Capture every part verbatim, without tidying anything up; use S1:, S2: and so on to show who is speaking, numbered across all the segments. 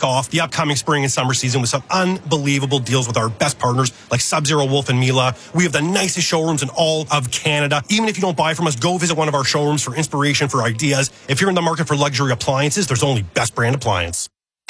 S1: off the upcoming spring and summer season with some unbelievable deals with our best partners like Sub-Zero, Wolf and Mila. We have the nicest showrooms in all of Canada. Even if you don't buy from us, go visit one of our showrooms for inspiration, for ideas. If you're in the market for luxury appliances, there's only Best Brand Appliance.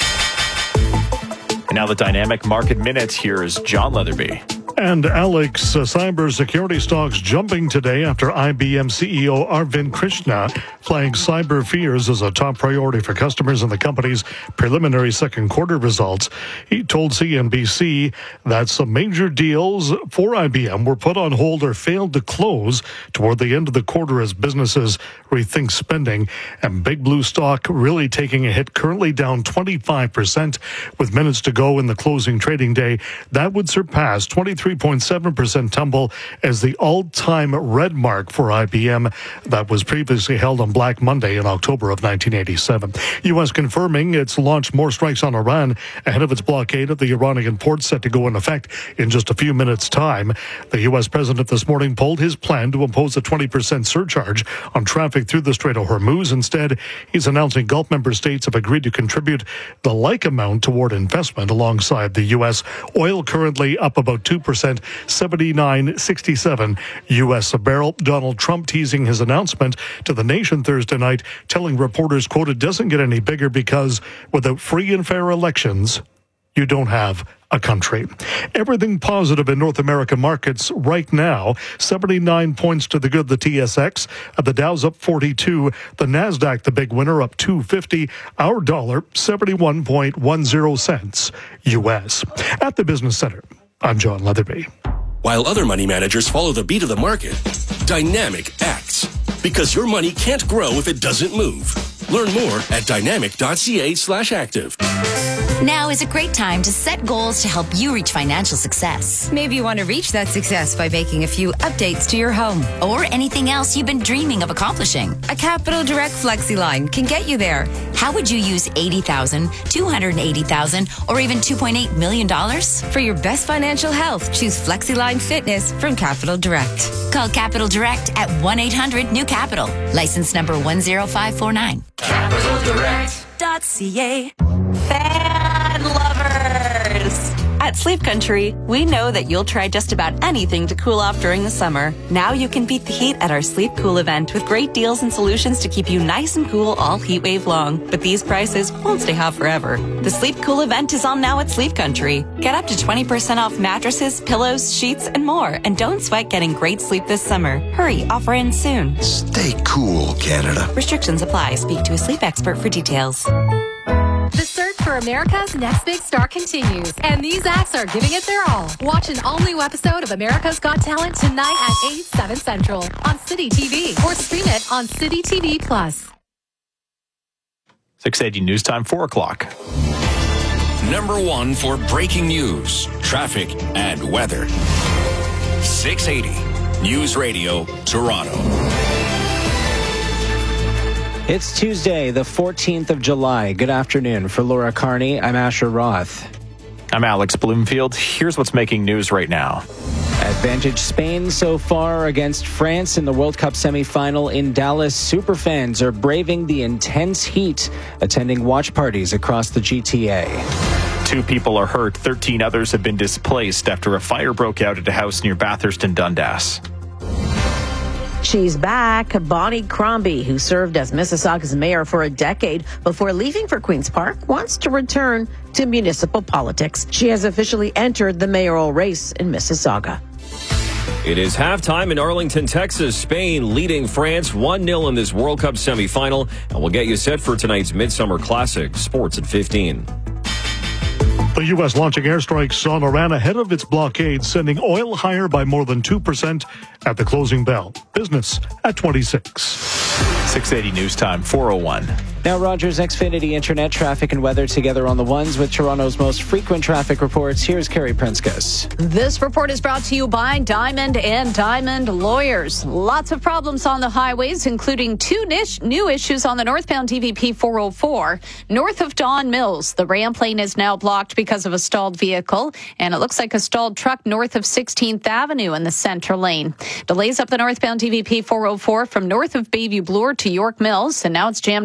S2: And now the Dynamic Market Minute. Here is John Leatherby.
S3: And Alex, uh, cybersecurity stocks jumping today after I B M C E O Arvind Krishna flagged cyber fears as a top priority for customers in the company's preliminary second quarter results. He told C N B C that some major deals for I B M were put on hold or failed to close toward the end of the quarter as businesses rethink spending. And Big Blue stock really taking a hit, currently down twenty-five percent with minutes to go in the closing trading day. That would surpass twenty-three point seven percent tumble as the all-time red mark for I B M that was previously held on Black Monday in October of nineteen eighty-seven. U S confirming it's launched more strikes on Iran ahead of its blockade of the Iranian port set to go in effect in just a few minutes' time. The U S president this morning pulled his plan to impose a twenty percent surcharge on traffic through the Strait of Hormuz. Instead, he's announcing Gulf member states have agreed to contribute the like amount toward investment alongside the U S. Oil currently up about two percent, seventy-nine sixty-seven U S a barrel. Donald Trump teasing his announcement to the nation Thursday night, telling reporters, quote, "It doesn't get any bigger because without free and fair elections, you don't have a country." Everything positive in North American markets right now. seventy-nine points to the good, the T S X. The Dow's up forty-two. The NASDAQ, the big winner, up two fifty. Our dollar, seventy-one point one zero cents U S. At the Business Center, I'm John Leatherby.
S4: While other money managers follow the beat of the market, Dynamic acts. Because your money can't grow if it doesn't move. Learn more at dynamic.ca slash active.
S5: Now is a great time to set goals to help you reach financial success.
S6: Maybe you want to reach that success by making a few updates to your home.
S5: Or anything else you've been dreaming of accomplishing.
S6: A Capital Direct Flexi line can get you there.
S5: How would you use eighty thousand dollars, two hundred eighty thousand dollars, or even two point eight million dollars?
S6: For your best financial health, choose Flexi Line Fitness from Capital Direct.
S5: Call Capital Direct at one eight hundred new capital. License number one zero five four nine.
S7: capital direct dot c a. Fan lovers! At Sleep Country, we know that you'll try just about anything to cool off during the summer. Now you can beat the heat at our Sleep Cool event with great deals and solutions to keep you nice and cool all heat wave long. But these prices won't stay hot forever. The Sleep Cool event is on now at Sleep Country. Get up to twenty percent off mattresses, pillows, sheets, and more. And don't sweat getting great sleep this summer. Hurry, offer ends soon.
S8: Stay cool, Canada.
S7: Restrictions apply. Speak to a sleep expert for details.
S9: The search for America's Next Big Star continues, and these acts are giving it their all. Watch an all-new episode of America's Got Talent tonight at eight, seven Central on City T V, or stream it on City T V Plus.
S2: six eighty News Time, four o'clock.
S4: Number one for breaking news, traffic, and weather. six eighty News Radio, Toronto.
S10: It's Tuesday, the fourteenth of July. Good afternoon. For Laura Carney, I'm Asher Roth.
S2: I'm Alex Bloomfield. Here's what's making news right now.
S10: Advantage Spain so far against France in the World Cup semifinal in Dallas. Superfans are braving the intense heat, attending watch parties across the G T A.
S2: Two people are hurt. thirteen others have been displaced after a fire broke out at a house near Bathurst and Dundas.
S11: She's back. Bonnie Crombie, who served as Mississauga's mayor for a decade before leaving for Queen's Park, wants to return to municipal politics. She has officially entered the mayoral race in Mississauga.
S12: It is halftime in Arlington, Texas. Spain leading France one nil in this World Cup semifinal. And we'll get you set for tonight's Midsummer Classic. Sports at fifteen.
S3: The U S launching airstrikes on Iran ahead of its blockade, sending oil higher by more than two percent at the closing bell. Business at twenty-six.
S2: six eighty News Time, four oh one.
S10: Now Rogers Xfinity Internet traffic and weather together on the ones with Toronto's most frequent traffic reports. Here's Carrie Prinskus.
S13: This report is brought to you by Diamond and Diamond Lawyers. Lots of problems on the highways, including two niche, new issues on the northbound D V P four oh four. North of Don Mills, the ramp lane is now blocked because of a stalled vehicle, and it looks like a stalled truck north of sixteenth Avenue in the center lane. Delays up the northbound D V P four oh four from north of Bayview Bloor to York Mills, and now it's jammed up from the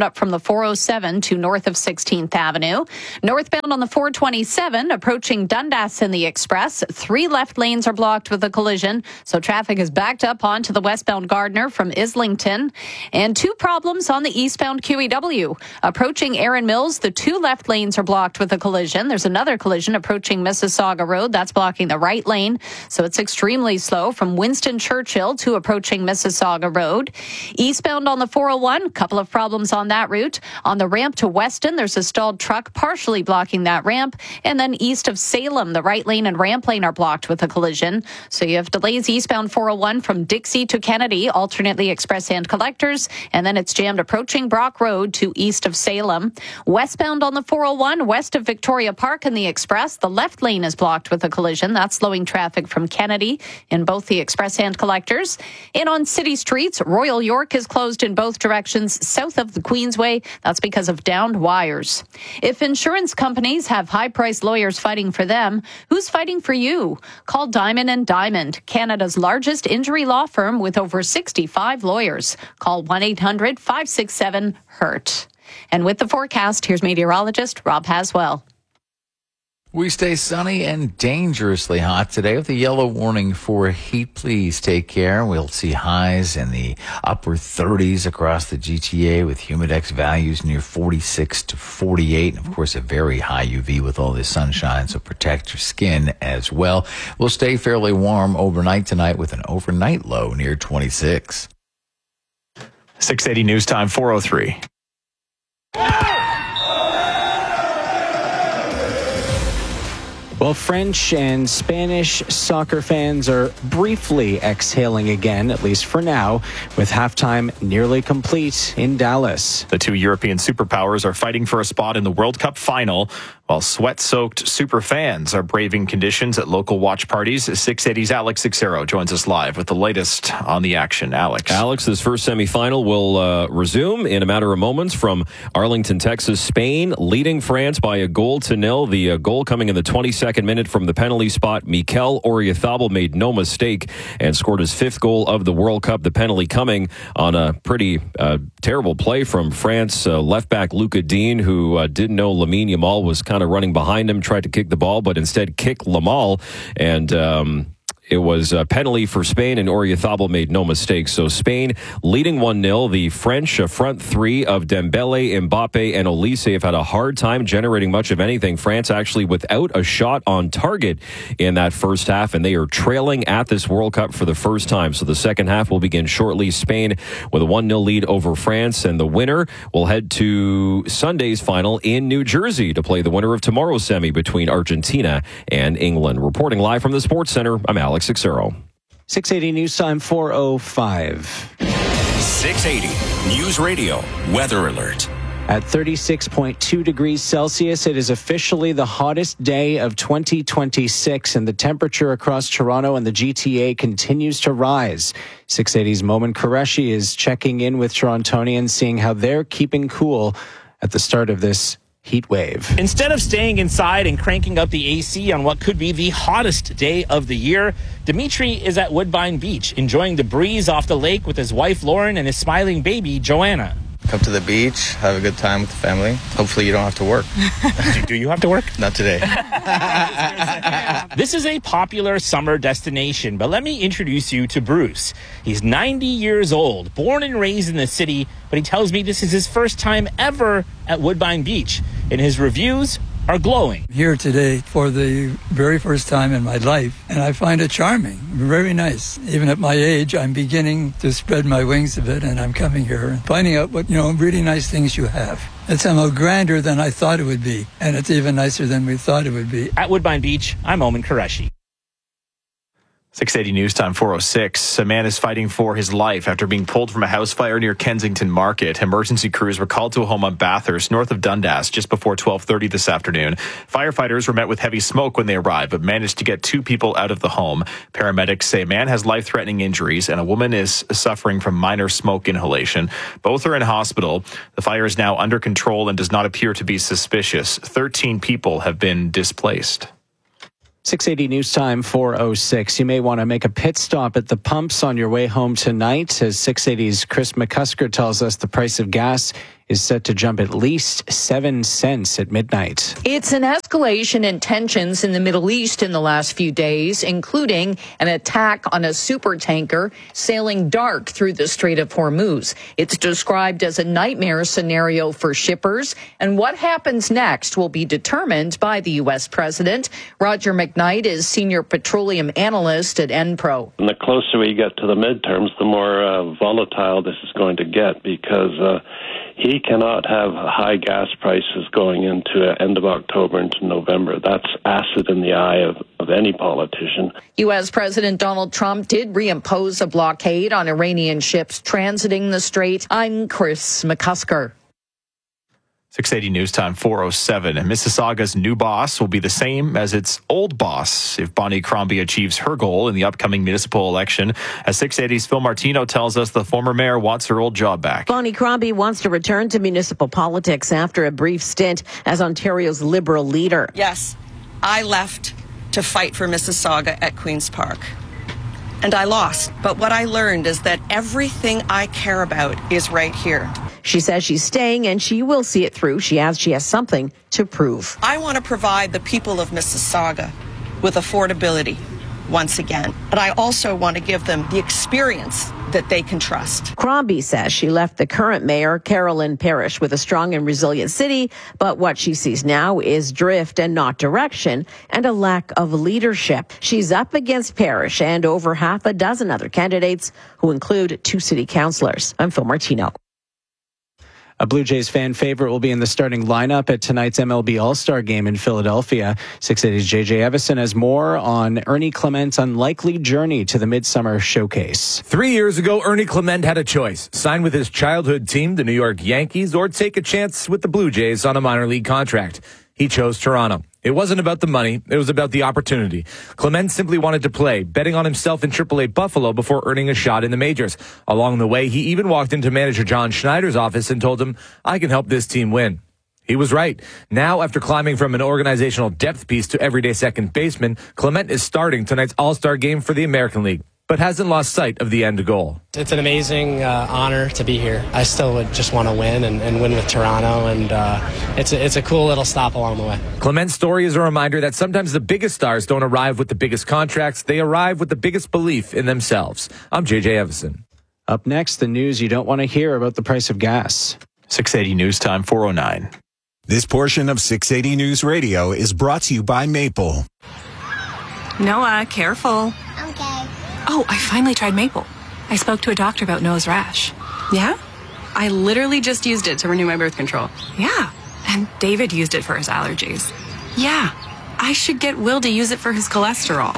S13: four oh seven to north of sixteenth Avenue. Northbound on the four twenty-seven, approaching Dundas in the Express. Three left lanes are blocked with a collision, so traffic is backed up onto the westbound Gardner from Islington. And two problems on the eastbound Q E W. Approaching Erin Mills, the two left lanes are blocked with a collision. There's another collision approaching Mississauga Road. That's blocking the right lane, so it's extremely slow from Winston Churchill to approaching Mississauga Road. Eastbound on the four oh one, couple of problems on that route. On the ramp to Weston, there's a stalled truck partially blocking that ramp. And then east of Salem, the right lane and ramp lane are blocked with a collision. So you have delays eastbound four oh one from Dixie to Kennedy, alternately express and collectors. And then it's jammed approaching Brock Road to east of Salem. Westbound on the four oh one, west of Victoria Park in the express, the left lane is blocked with a collision. That's slowing traffic from Kennedy in both the express and collectors. And on city streets, Royal York is closed in both directions south of the Queensway. That's because of downed wires. If insurance companies have high-priced lawyers fighting for them, who's fighting for you? Call Diamond and Diamond, Canada's largest injury law firm with over sixty-five lawyers. Call one eight hundred five six seven hurt. And with the forecast, here's meteorologist Rob Haswell.
S14: We stay sunny and dangerously hot today with a yellow warning for heat. Please take care. We'll see highs in the upper thirties across the G T A with humidex values near forty-six to forty-eight. And of course, a very high U V with all this sunshine, so protect your skin as well. We'll stay fairly warm overnight tonight with an overnight low near twenty-six.
S2: six eighty News Time, four oh three.
S10: Well, French and Spanish soccer fans are briefly exhaling again, at least for now, with halftime nearly complete in Dallas.
S2: The two European superpowers are fighting for a spot in the World Cup final, while sweat-soaked super fans are braving conditions at local watch parties. six eighty's Alex Sixero joins us live with the latest on the action. Alex.
S12: Alex, this first semifinal will uh, resume in a matter of moments from Arlington, Texas. Spain leading France by a goal to nil. The uh, goal coming in the twenty-second minute from the penalty spot. Mikel Oyarzabal made no mistake and scored his fifth goal of the World Cup. The penalty coming on a pretty uh, terrible play from France uh, left back Luca Dean, who uh, didn't know Lamine Yamal was kind of running behind him, tried to kick the ball, but instead kicked Lamal, and um, it was a penalty for Spain, and Oyarzabal made no mistake. So Spain leading one nil. The French uh, front three of Dembele, Mbappe, and Olise have had a hard time generating much of anything. France actually without a shot on target in that first half, and they are trailing at this World Cup for the first time. So the second half will begin shortly. Spain with a one nil lead over France, and the winner will head to Sunday's final in New Jersey to play the winner of tomorrow's semi between Argentina and England. Reporting live from the Sports Center, I'm Alex Sixero.
S10: six eighty News Time, four oh five.
S4: six eighty News Radio Weather Alert.
S10: At thirty-six point two degrees Celsius, it is officially the hottest day of twenty twenty-six, and the temperature across Toronto and the G T A continues to rise. six eighty's Momin Qureshi is checking in with Torontonians, seeing how they're keeping cool at the start of this heat wave.
S15: Instead of staying inside and cranking up the A C on what could be the hottest day of the year, Dimitri is at Woodbine Beach, enjoying the breeze off the lake with his wife Lauren and his smiling baby Joanna.
S16: Come to the beach, have a good time with the family. Hopefully you don't have to work.
S15: do, do you have to work?
S16: Not today.
S15: This is a popular summer destination, but let me introduce you to Bruce. He's ninety years old, born and raised in the city, but he tells me this is his first time ever at Woodbine Beach, and his reviews are glowing.
S17: Here today for the very first time in my life, and I find it charming, very nice. Even at my age, I'm beginning to spread my wings a bit, and I'm coming here and finding out what, you know, really nice things you have. It's somehow grander than I thought it would be, and it's even nicer than we thought it would be.
S15: At Woodbine Beach, I'm Momin Qureshi.
S2: six eighty News Time, four oh six. A man is fighting for his life after being pulled from a house fire near Kensington Market. Emergency crews were called to a home on Bathurst, north of Dundas, just before twelve thirty this afternoon. Firefighters were met with heavy smoke when they arrived, but managed to get two people out of the home. Paramedics say a man has life-threatening injuries, and a woman is suffering from minor smoke inhalation. Both are in hospital. The fire is now under control and does not appear to be suspicious. thirteen people have been displaced.
S10: six eighty News Time, four oh six. You may want to make a pit stop at the pumps on your way home tonight. As six eighty's Chris McCusker tells us, the price of gas is set to jump at least seven cents at midnight.
S18: It's an escalation in tensions in the Middle East in the last few days, including an attack on a supertanker sailing dark through the Strait of Hormuz. It's described as a nightmare scenario for shippers, and what happens next will be determined by the U S president. Roger McKnight is senior petroleum analyst at Enpro.
S19: And the closer we get to the midterms, the more uh, volatile this is going to get, because uh, he cannot have high gas prices going into uh, end of October into November. That's acid in the eye of, of any politician.
S18: U S President Donald Trump did reimpose a blockade on Iranian ships transiting the strait. I'm Chris McCusker.
S2: six eighty News Time, four oh seven. And Mississauga's new boss will be the same as its old boss if Bonnie Crombie achieves her goal in the upcoming municipal election. As six eighty's Phil Martino tells us, the former mayor wants her old job back.
S11: Bonnie Crombie wants to return to municipal politics after a brief stint as Ontario's Liberal leader.
S20: Yes, I left to fight for Mississauga at Queen's Park. And I lost. But what I learned is that everything I care about is right here.
S11: She says she's staying and she will see it through. She adds she has something to prove.
S20: I want to provide the people of Mississauga with affordability once again. But I also want to give them the experience that they can trust.
S11: Crombie says she left the current mayor, Carolyn Parrish, with a strong and resilient city, but what she sees now is drift and not direction and a lack of leadership. She's up against Parrish and over half a dozen other candidates who include two city councillors. I'm Phil Martino.
S10: A Blue Jays fan favorite will be in the starting lineup at tonight's M L B All-Star game in Philadelphia. six eighty's J J Evison has more on Ernie Clement's unlikely journey to the Midsummer Showcase.
S21: Three years ago, Ernie Clement had a choice: sign with his childhood team, the New York Yankees, or take a chance with the Blue Jays on a minor league contract. He chose Toronto. It wasn't about the money. It was about the opportunity. Clement simply wanted to play, betting on himself in triple A Buffalo before earning a shot in the majors. Along the way, he even walked into manager John Schneider's office and told him, "I can help this team win." He was right. Now, after climbing from an organizational depth piece to everyday second baseman, Clement is starting tonight's All-Star game for the American League, but hasn't lost sight of the end goal.
S22: It's an amazing uh, honor to be here. I still would just want to win and, and win with Toronto, and uh, it's, a, it's a cool little stop along the way.
S21: Clement's story is a reminder that sometimes the biggest stars don't arrive with the biggest contracts. They arrive with the biggest belief in themselves. I'm J J Evison.
S10: Up next, the news you don't want to hear about the price of gas.
S2: six eighty News Time, four oh nine.
S23: This portion of six eighty News Radio is brought to you by Maple.
S24: Noah, careful.
S25: Okay.
S24: Oh, I finally tried Maple. I spoke to a doctor about Noah's rash.
S25: Yeah? I literally just used it to renew my birth control.
S24: Yeah. And David used it for his allergies. Yeah. I should get Will to use it for his cholesterol.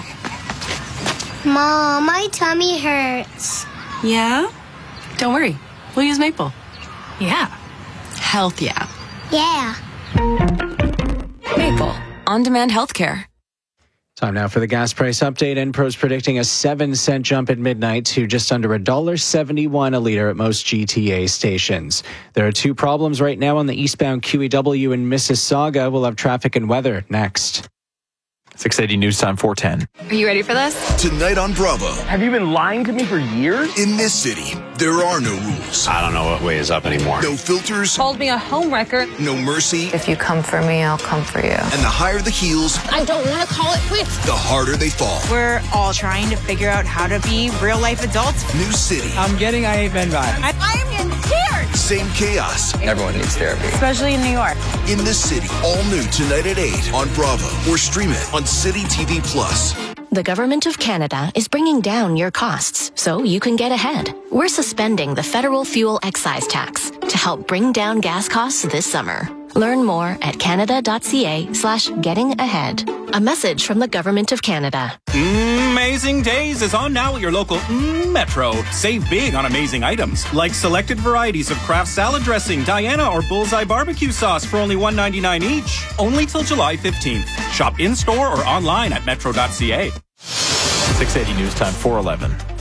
S25: Mom, my tummy hurts.
S24: Yeah? Don't worry. We'll use Maple. Yeah. Health, yeah.
S25: Yeah.
S6: Maple. On-demand healthcare.
S10: Time now for the gas price update. Enpro's predicting a seven cent jump at midnight to just under one dollar seventy-one a liter at most G T A stations. There are two problems right now on the eastbound Q E W in Mississauga. We'll have traffic and weather next.
S2: six eighty News Time, four ten.
S6: Are you ready for this?
S8: Tonight on Bravo.
S26: Have you been lying to me for years?
S8: In this city, there are no rules.
S27: I don't know what way is up anymore.
S8: No filters.
S28: Called me a homewrecker.
S8: No mercy.
S28: If you come for me, I'll come for you.
S8: And the higher the heels,
S28: I don't want to call it quits.
S8: the harder they fall.
S29: We're all trying to figure out how to be real life adults.
S8: New city.
S29: I'm getting I Ain't Been vibes.
S28: I, I am in tears.
S8: Same chaos.
S27: Everyone needs therapy.
S29: Especially in New York.
S8: In this city. All new tonight at eight on Bravo. Or stream it on City T V Plus.
S30: The Government of Canada is bringing down your costs so you can get ahead. We're suspending the federal fuel excise tax to help bring down gas costs this summer. Learn more at canada.ca slash getting ahead. A message from the Government of Canada.
S31: Amazing Days is on now at your local mm, Metro. Save big on amazing items like selected varieties of Kraft salad dressing, Diana or Bullseye barbecue sauce for only one ninety-nine each. Only till July fifteenth. Shop in-store or online at metro dot c a.
S2: six eighty News Time, four eleven.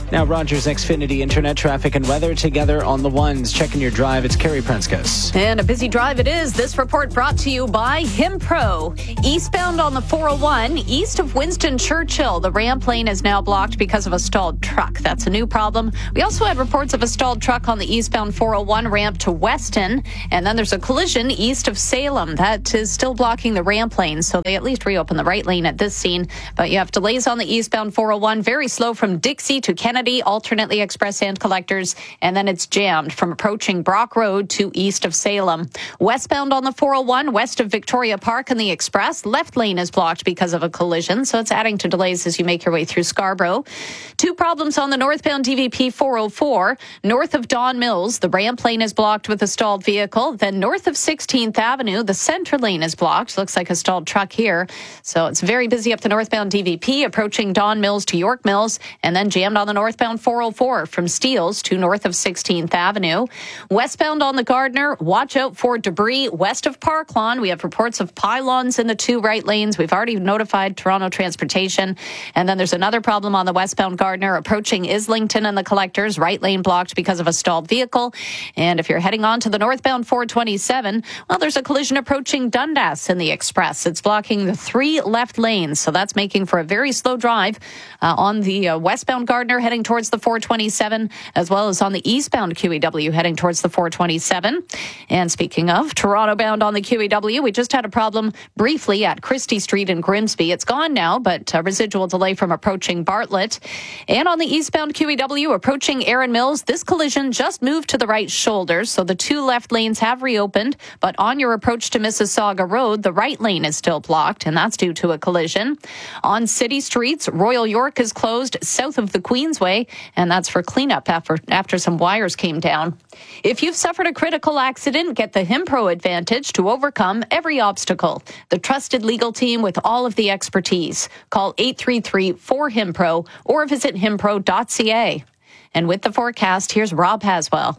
S10: Now, Rogers Xfinity Internet traffic and weather together on the ones. Checking your drive, it's Carrie Prenskus.
S1: And a busy drive it is. This report brought to you by Himpro. Eastbound on the four oh one, east of Winston Churchill, the ramp lane is now blocked because of a stalled truck. That's a new problem. We also had reports of a stalled truck on the eastbound four oh one ramp to Weston. And then there's a collision east of Salem. That is still blocking the ramp lane, so they at least reopened the right lane at this scene. But you have delays on the eastbound four oh one, very slow from Dixie to Kennedy, alternately express and collectors, and then it's jammed from approaching Brock Road to east of Salem. Westbound on the four oh one, west of Victoria Park and the Express, left lane is blocked because of a collision, so it's adding to delays as you make your way through Scarborough. Two problems on the northbound D V P four oh four, north of Don Mills, the ramp lane is blocked with a stalled vehicle. Then north of sixteenth Avenue, the center lane is blocked. Looks like a stalled truck here. So it's very busy up the northbound D V P, approaching Don Mills to York Mills, and then jammed on the northbound four oh four from Steeles to north of sixteenth Avenue. Westbound on the Gardner, watch out for debris west of Park Lawn. We have reports of pylons in the two right lanes. We've already notified Toronto Transportation. And then there's another problem on the westbound Gardner, approaching Islington and the collectors, right lane blocked because of a stalled vehicle. And if you're heading on to the northbound four twenty-seven, well, there's a collision approaching Dundas in the Express. It's blocking the three left lanes, so that's making for a very slow drive uh, on the uh, westbound Gardner heading towards the four twenty-seven, as well as on the eastbound Q E W heading towards the four twenty-seven. And speaking of Toronto bound on the Q E W, we just had a problem briefly at Christie Street in Grimsby. It's gone now, but a residual delay from approaching Bartlett. And on the eastbound Q E W approaching Erin Mills, this collision just moved to the right shoulder, so the two left lanes have reopened, but on your approach to Mississauga Road, the right lane is still blocked, and that's due to a collision. On city streets, Royal York is closed south of the Queensway, and that's for cleanup after, after some wires came down. If you've suffered a critical accident, get the Himpro Advantage to overcome every obstacle. The trusted legal team with all of the expertise. Call eight three three, four, H I M P R O or visit himpro dot c a. And with the forecast, here's Rob Haswell.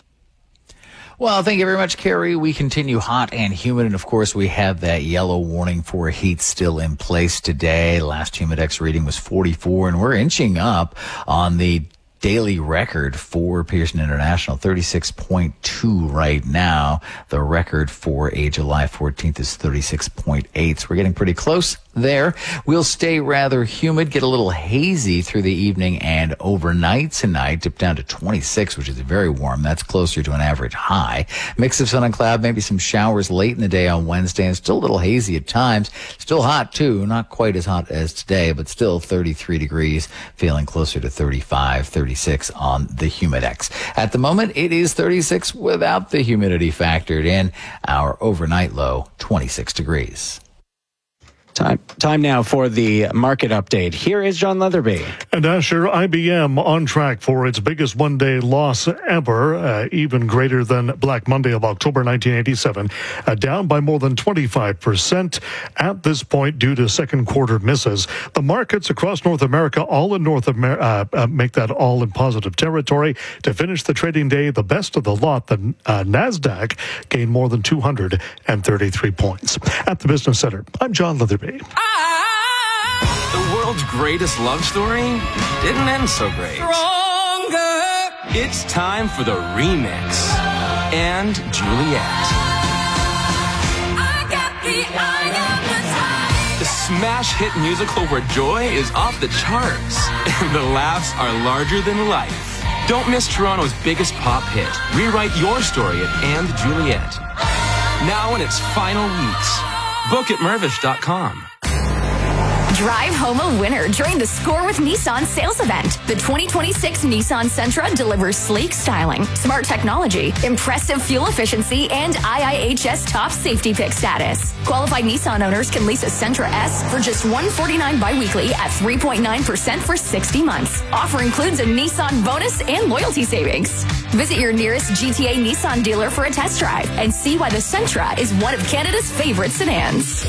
S3: Well, thank you very much, Carrie. We continue hot and humid, and of course, we have that yellow warning for heat still in place today. Last Humidex reading was forty-four, and we're inching up on the daily record for Pearson International, thirty-six point two right now. The record for a July fourteenth is thirty-six point eight. So we're getting pretty close there. We'll stay rather humid, get a little hazy through the evening and overnight tonight. Dip down to twenty-six, which is very warm. That's closer to an average high. Mix of sun and cloud, maybe some showers late in the day on Wednesday, and still a little hazy at times. Still hot too, not quite as hot as today, but still thirty-three degrees, feeling closer to thirty-five, thirty-six on the Humidex. At the moment, it is thirty-six without the humidity factored in. Our overnight low, twenty-six degrees.
S10: Time, time now for the market update. Here is John Leatherby.
S4: And Asher, I B M on track for its biggest one-day loss ever, uh, even greater than Black Monday of October nineteen eighty-seven, uh, down by more than twenty-five percent at this point due to second quarter misses. The markets across North America, all in North America, uh, uh, make that all in positive territory. To finish the trading day, the best of the lot, the uh, NASDAQ gained more than two hundred thirty-three points. At the Business Center, I'm John Leatherby.
S5: The world's greatest love story didn't end so great. Stronger. It's time for the remix. And Juliet. I got the eye of the time. The smash hit musical where joy is off the charts and the laughs are larger than life. Don't miss Toronto's biggest pop hit. Rewrite your story at And Juliet. Now in its final weeks. Book at Mervish dot com.
S7: Drive home a winner during the Score with Nissan sales event. The twenty twenty-six Nissan Sentra delivers sleek styling, smart technology, impressive fuel efficiency, and I I H S top safety pick status. Qualified Nissan owners can lease a Sentra S for just one hundred forty-nine dollars biweekly at three point nine percent for sixty months. Offer includes a Nissan bonus and loyalty savings. Visit your nearest G T A Nissan dealer for a test drive and see why the Sentra is one of Canada's favorite sedans.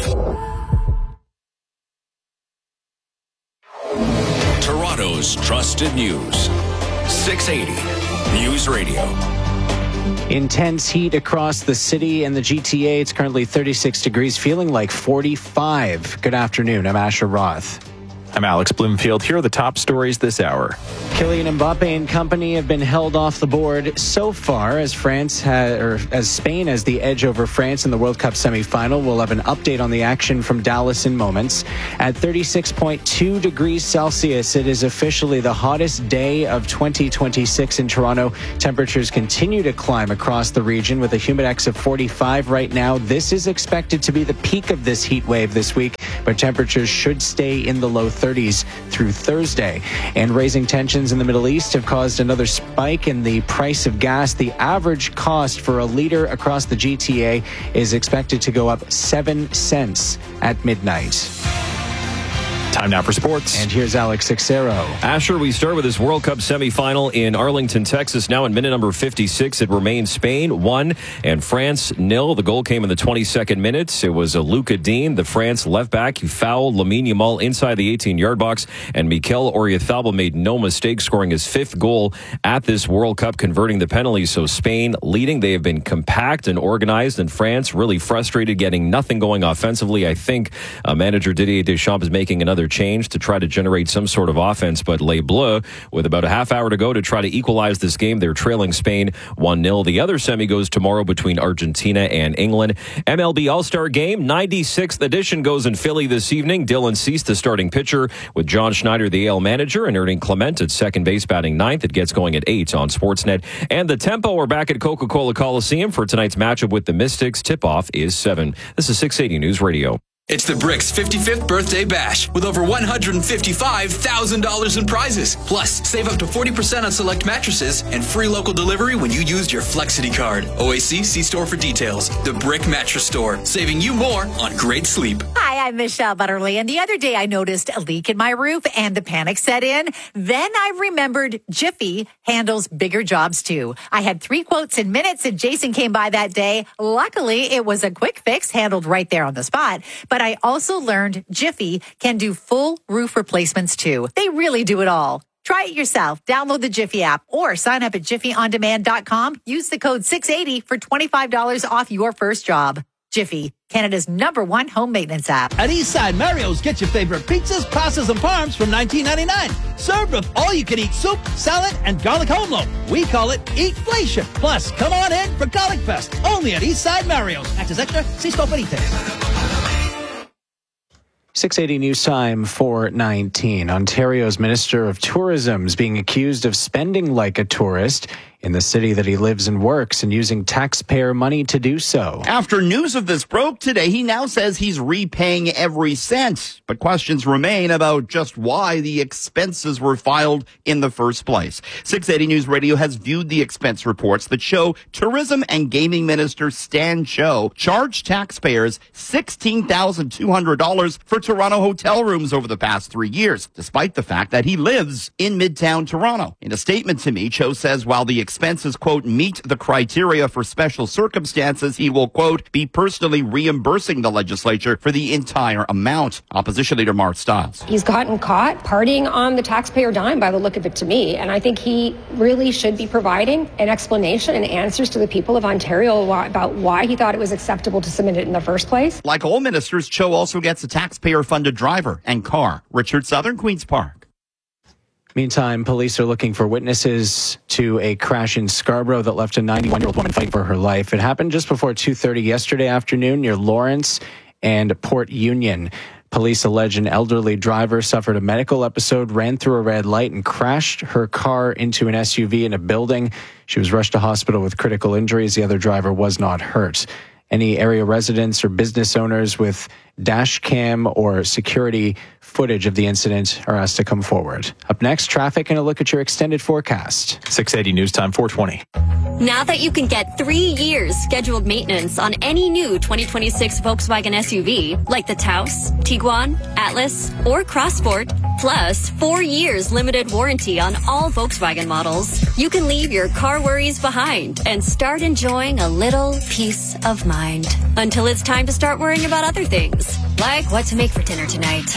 S8: Toronto's trusted news. six eighty News Radio.
S10: Intense heat across the city and the G T A. It's currently thirty-six degrees, feeling like forty-five. Good afternoon. I'm Asher Roth.
S2: I'm Alex Bloomfield. Here are the top stories this hour.
S10: Kylian Mbappe and company have been held off the board so far as France has, or as Spain has the edge over France in the World Cup semifinal. We'll have an update on the action from Dallas in moments. At thirty-six point two degrees Celsius, it is officially the hottest day of twenty twenty-six in Toronto. Temperatures continue to climb across the region with a humidex of forty-five right now. This is expected to be the peak of this heat wave this week, but temperatures should stay in the low thirties through Thursday. And raising tensions in the Middle East have caused another spike in the price of gas. The average cost for a liter across the G T A is expected to go up seven cents at midnight.
S2: Time now for sports.
S10: And here's Alex Sixero.
S9: Asher, we start with this World Cup semifinal in Arlington, Texas. Now in minute number fifty-six, it remains Spain one and France nil. The goal came in the twenty-second minute. It was a Luca Dean, the France left back, who fouled Lamine Yamal inside the eighteen-yard box. And Mikel Oyarzabal made no mistake, scoring his fifth goal at this World Cup, converting the penalty. So Spain leading. They have been compact and organized, and France really frustrated, getting nothing going offensively. I think uh, manager Didier Deschamps is making another change to try to generate some sort of offense, but Les Bleus, with about a half hour to go to try to equalize this game, they're trailing Spain one nil. The other semi goes tomorrow between Argentina and England. M L B All-Star Game, ninety-sixth edition, goes in Philly this evening. Dylan Cease, the starting pitcher, with John Schneider, the A L manager, and Ernie Clement at second base, batting ninth. It gets going at eight on Sportsnet. And the Tempo are back at Coca-Cola Coliseum for tonight's matchup with the Mystics. Tip-off is seven. This is six eighty News Radio.
S11: It's the Bricks fifty-fifth Birthday Bash with over one hundred fifty-five thousand dollars in prizes. Plus, save up to forty percent on select mattresses and free local delivery when you used your Flexity card. O A C, see store for details. The Brick Mattress Store, saving you more on great sleep.
S12: Hi, I'm Michelle Butterly, and the other day I noticed a leak in my roof and the panic set in. Then I remembered Jiffy handles bigger jobs too. I had three quotes in minutes and Jason came by that day. Luckily, it was a quick fix handled right there on the spot. But I also learned Jiffy can do full roof replacements too. They really do it all. Try it yourself. Download the Jiffy app or sign up at jiffy on demand dot com. Use the code six eighty for twenty-five dollars off your first job. Jiffy, Canada's number one home maintenance app.
S13: At Eastside Mario's, get your favorite pizzas, pastas, and parms from nineteen ninety-nine. Served with all-you-can-eat soup, salad, and garlic home loaf. We call it Eatflation. Plus, come on in for Garlic Fest. Only at Eastside Mario's. Access extra. See store for details.
S10: six eighty News Time, four nineteen. Ontario's Minister of Tourism is being accused of spending like a tourist in the city that he lives and works and using taxpayer money to do so.
S14: After news of this broke today, he now says he's repaying every cent. But questions remain about just why the expenses were filed in the first place. six eighty News Radio has viewed the expense reports that show Tourism and Gaming Minister Stan Cho charged taxpayers sixteen thousand two hundred dollars for Toronto hotel rooms over the past three years, despite the fact that he lives in Midtown Toronto. In a statement to me, Cho says while the expenses, quote, meet the criteria for special circumstances, he will, quote, be personally reimbursing the legislature for the entire amount. Opposition Leader Mark Stiles.
S15: He's gotten caught partying on the taxpayer dime by the look of it to me, and I think he really should be providing an explanation and answers to the people of Ontario about why he thought it was acceptable to submit it in the first place.
S14: Like all ministers, Cho also gets a taxpayer-funded driver and car. Richard Southern, Queen's Park.
S10: Meantime, police are looking for witnesses to a crash in Scarborough that left a ninety-one-year-old woman fighting for her life. It happened just before two thirty yesterday afternoon near Lawrence and Port Union. Police allege an elderly driver suffered a medical episode, ran through a red light, and crashed her car into an S U V in a building. She was rushed to hospital with critical injuries. The other driver was not hurt. Any area residents or business owners with dash cam or security footage of the incident are asked to come forward. Up next, traffic and a look at your extended forecast.
S2: six eighty News Time, four twenty.
S16: Now that you can get three years scheduled maintenance on any new twenty twenty-six Volkswagen S U V, like the Taos, Tiguan, Atlas, or Crossport, plus four years limited warranty on all Volkswagen models, you can leave your car worries behind and start enjoying a little peace of mind. Until it's time to start worrying about other things, like what to make for dinner tonight.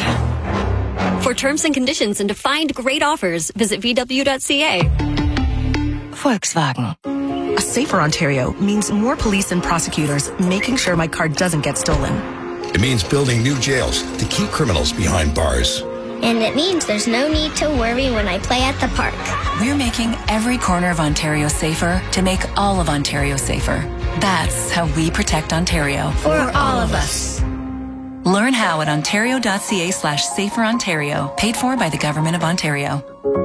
S16: For terms and conditions and to find great offers, visit v w dot c a.
S17: Volkswagen. A safer Ontario means more police and prosecutors making sure my car doesn't get stolen.
S18: It means building new jails to keep criminals behind bars.
S6: and it means there's no need to worry when I play at the park.
S18: We're making every corner of Ontario safer to make all of Ontario safer. That's how we protect Ontario.
S6: For all of us.
S18: Learn how at ontario.ca slash safer Ontario. Paid for by the Government of Ontario.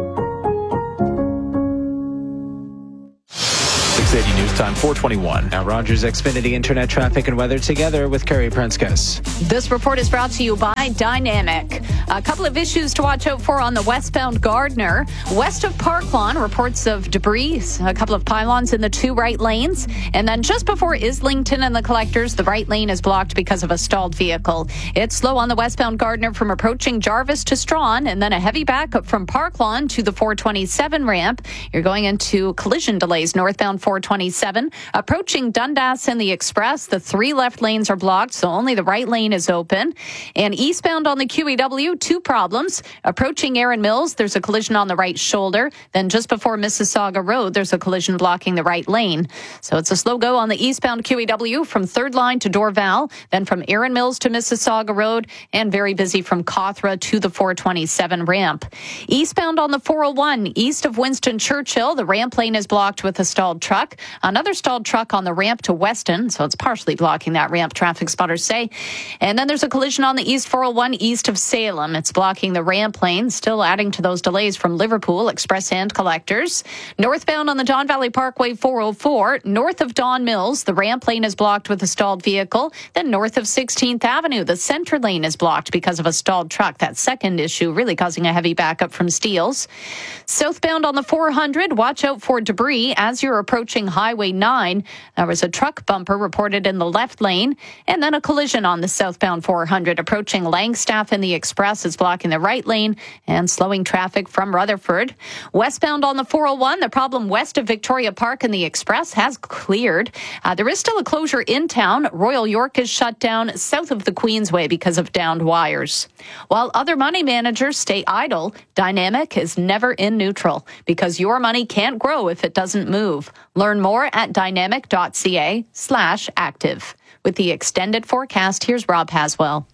S2: six eighty News Time, four twenty-one.
S10: Now Rogers Xfinity Internet traffic and weather together with Kerry Prenskus.
S1: This report is brought to you by Dynamic. A couple of issues to watch out for on the westbound Gardner. West of Park Lawn, reports of debris, a couple of pylons in the two right lanes. And then just before Islington and the Collectors, the right lane is blocked because of a stalled vehicle. It's slow on the westbound Gardner from approaching Jarvis to Strawn, and then a heavy backup from Park Lawn to the four twenty-seven ramp. You're going into collision delays northbound four twenty-seven. Approaching Dundas and the Express, the three left lanes are blocked, so only the right lane is open. And eastbound on the Q E W, two problems. Approaching Erin Mills, there's a collision on the right shoulder. Then just before Mississauga Road, there's a collision blocking the right lane. So it's a slow go on the eastbound Q E W from third line to Dorval, then from Erin Mills to Mississauga Road, and very busy from Cawthra to the four twenty-seven ramp. Eastbound on the four oh one, east of Winston Churchill, the ramp lane is blocked with a stalled truck. Another stalled truck on the ramp to Weston, so it's partially blocking that ramp, traffic spotters say. And then there's a collision on the east four oh one east of Salem. It's blocking the ramp lane, still adding to those delays from Liverpool, Express and Collectors. Northbound on the Don Valley Parkway four oh four, north of Don Mills, the ramp lane is blocked with a stalled vehicle. Then north of sixteenth Avenue, the center lane is blocked because of a stalled truck. That second issue really causing a heavy backup from Steeles. Southbound on the four hundred, watch out for debris as you're approaching Highway nine. There was a truck bumper reported in the left lane, and then a collision on the southbound four hundred approaching Langstaff and the Express is blocking the right lane and slowing traffic from Rutherford. Westbound on the four oh one, the problem west of Victoria Park and the Express has cleared. Uh, there is still a closure in town. Royal York is shut down south of the Queensway because of downed wires. While other money managers stay idle, Dynamic is never in neutral because your money can't grow if it doesn't move. Learn more at dynamic.ca slash active. With the extended forecast, here's Rob Haswell.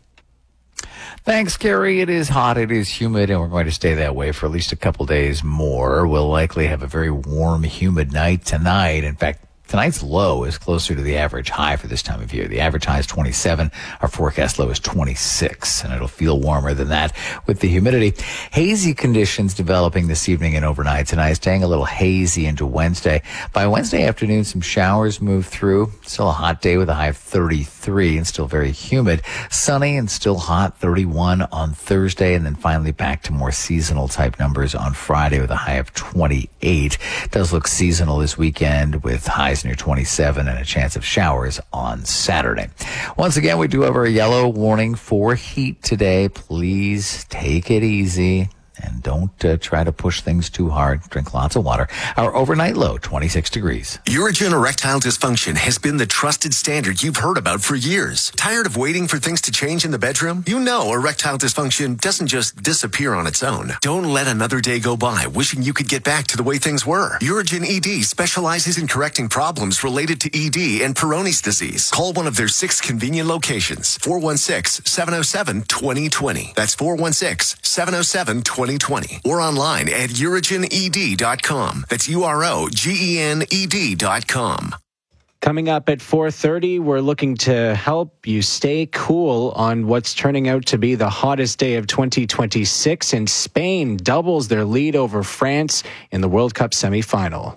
S3: Thanks, Kerry. It is hot, it is humid, and we're going to stay that way for at least a couple days more. We'll likely have a very warm, humid night tonight. In fact, tonight's low is closer to the average high for this time of year. The average high is twenty-seven. Our forecast low is twenty-six, and it'll feel warmer than that with the humidity. Hazy conditions developing this evening and overnight tonight, staying a little hazy into Wednesday. By Wednesday afternoon, some showers move through. Still a hot day with a high of thirty-three and still very humid. Sunny and still hot, thirty-one on Thursday, and then finally back to more seasonal type numbers on Friday with a high of twenty-eight. It does look seasonal this weekend with highs near twenty-seven and a chance of showers on Saturday. Once again, we do have our yellow warning for heat today. Please take it easy and don't uh, try to push things too hard. Drink lots of water. Our overnight low, twenty-six degrees.
S19: Urigen erectile dysfunction has been the trusted standard you've heard about for years. Tired of waiting for things to change in the bedroom? You know erectile dysfunction doesn't just disappear on its own. Don't let another day go by wishing you could get back to the way things were. Urigen E D specializes in correcting problems related to E D and Peyronie's disease. Call one of their six convenient locations. four one six, seven oh seven, two oh two oh. That's four one six, seven oh seven, two oh two oh. Or online at urigen e d dot com. That's U R O G E N E D dot com.
S10: Coming up at four thirty, we're looking to help you stay cool on what's turning out to be the hottest day of twenty twenty-six, and Spain doubles their lead over France in the World Cup semifinal.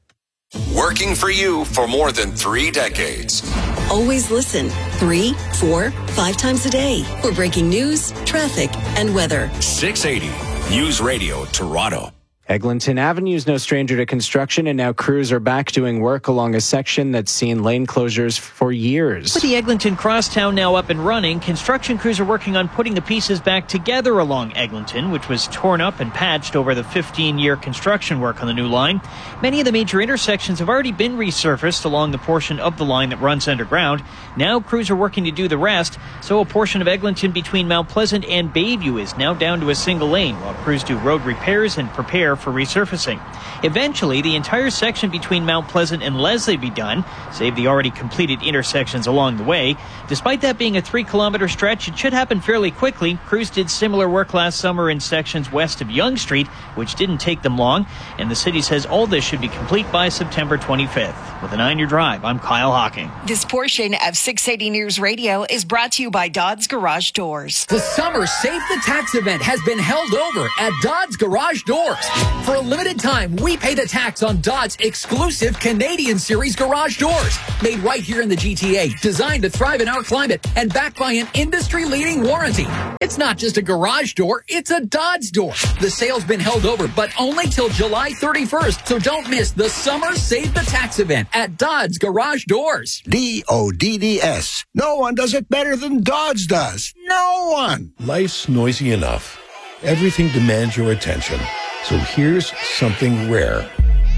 S20: Working for you for more than three decades.
S21: Always listen three, four, five times a day for breaking news, traffic, and weather.
S20: six eighty News Radio Toronto.
S10: Eglinton Avenue is no stranger to construction, and now crews are back doing work along a section that's seen lane closures for years.
S22: With the Eglinton Crosstown now up and running, construction crews are working on putting the pieces back together along Eglinton, which was torn up and patched over the fifteen-year construction work on the new line. Many of the major intersections have already been resurfaced along the portion of the line that runs underground. Now crews are working to do the rest, so a portion of Eglinton between Mount Pleasant and Bayview is now down to a single lane, while crews do road repairs and prepare for resurfacing. Eventually, the entire section between Mount Pleasant and Leslie be done, save the already completed intersections along the way. Despite that being a three-kilometer stretch, it should happen fairly quickly. Crews did similar work last summer in sections west of Yonge Street, which didn't take them long, and the city says all this should be complete by September twenty-fifth. With a nine-year drive, I'm Kyle Hocking.
S4: This portion of six eighty News Radio is brought to you by Dodds Garage Doors.
S5: The Summer Save the Tax event has been held over at Dodds Garage Doors. For a limited time, we pay the tax on Dodds exclusive Canadian Series garage doors. Made right here in the G T A, designed to thrive in our climate, and backed by an industry-leading warranty. It's not just a garage door, it's a Dodds door. The sale's been held over, but only till July thirty-first, so don't miss the Summer Save the Tax event at Dodds Garage Doors.
S23: D O D D S. No one does it better than Dodds does. No one.
S24: Life's noisy enough. Everything demands your attention. So here's something rare.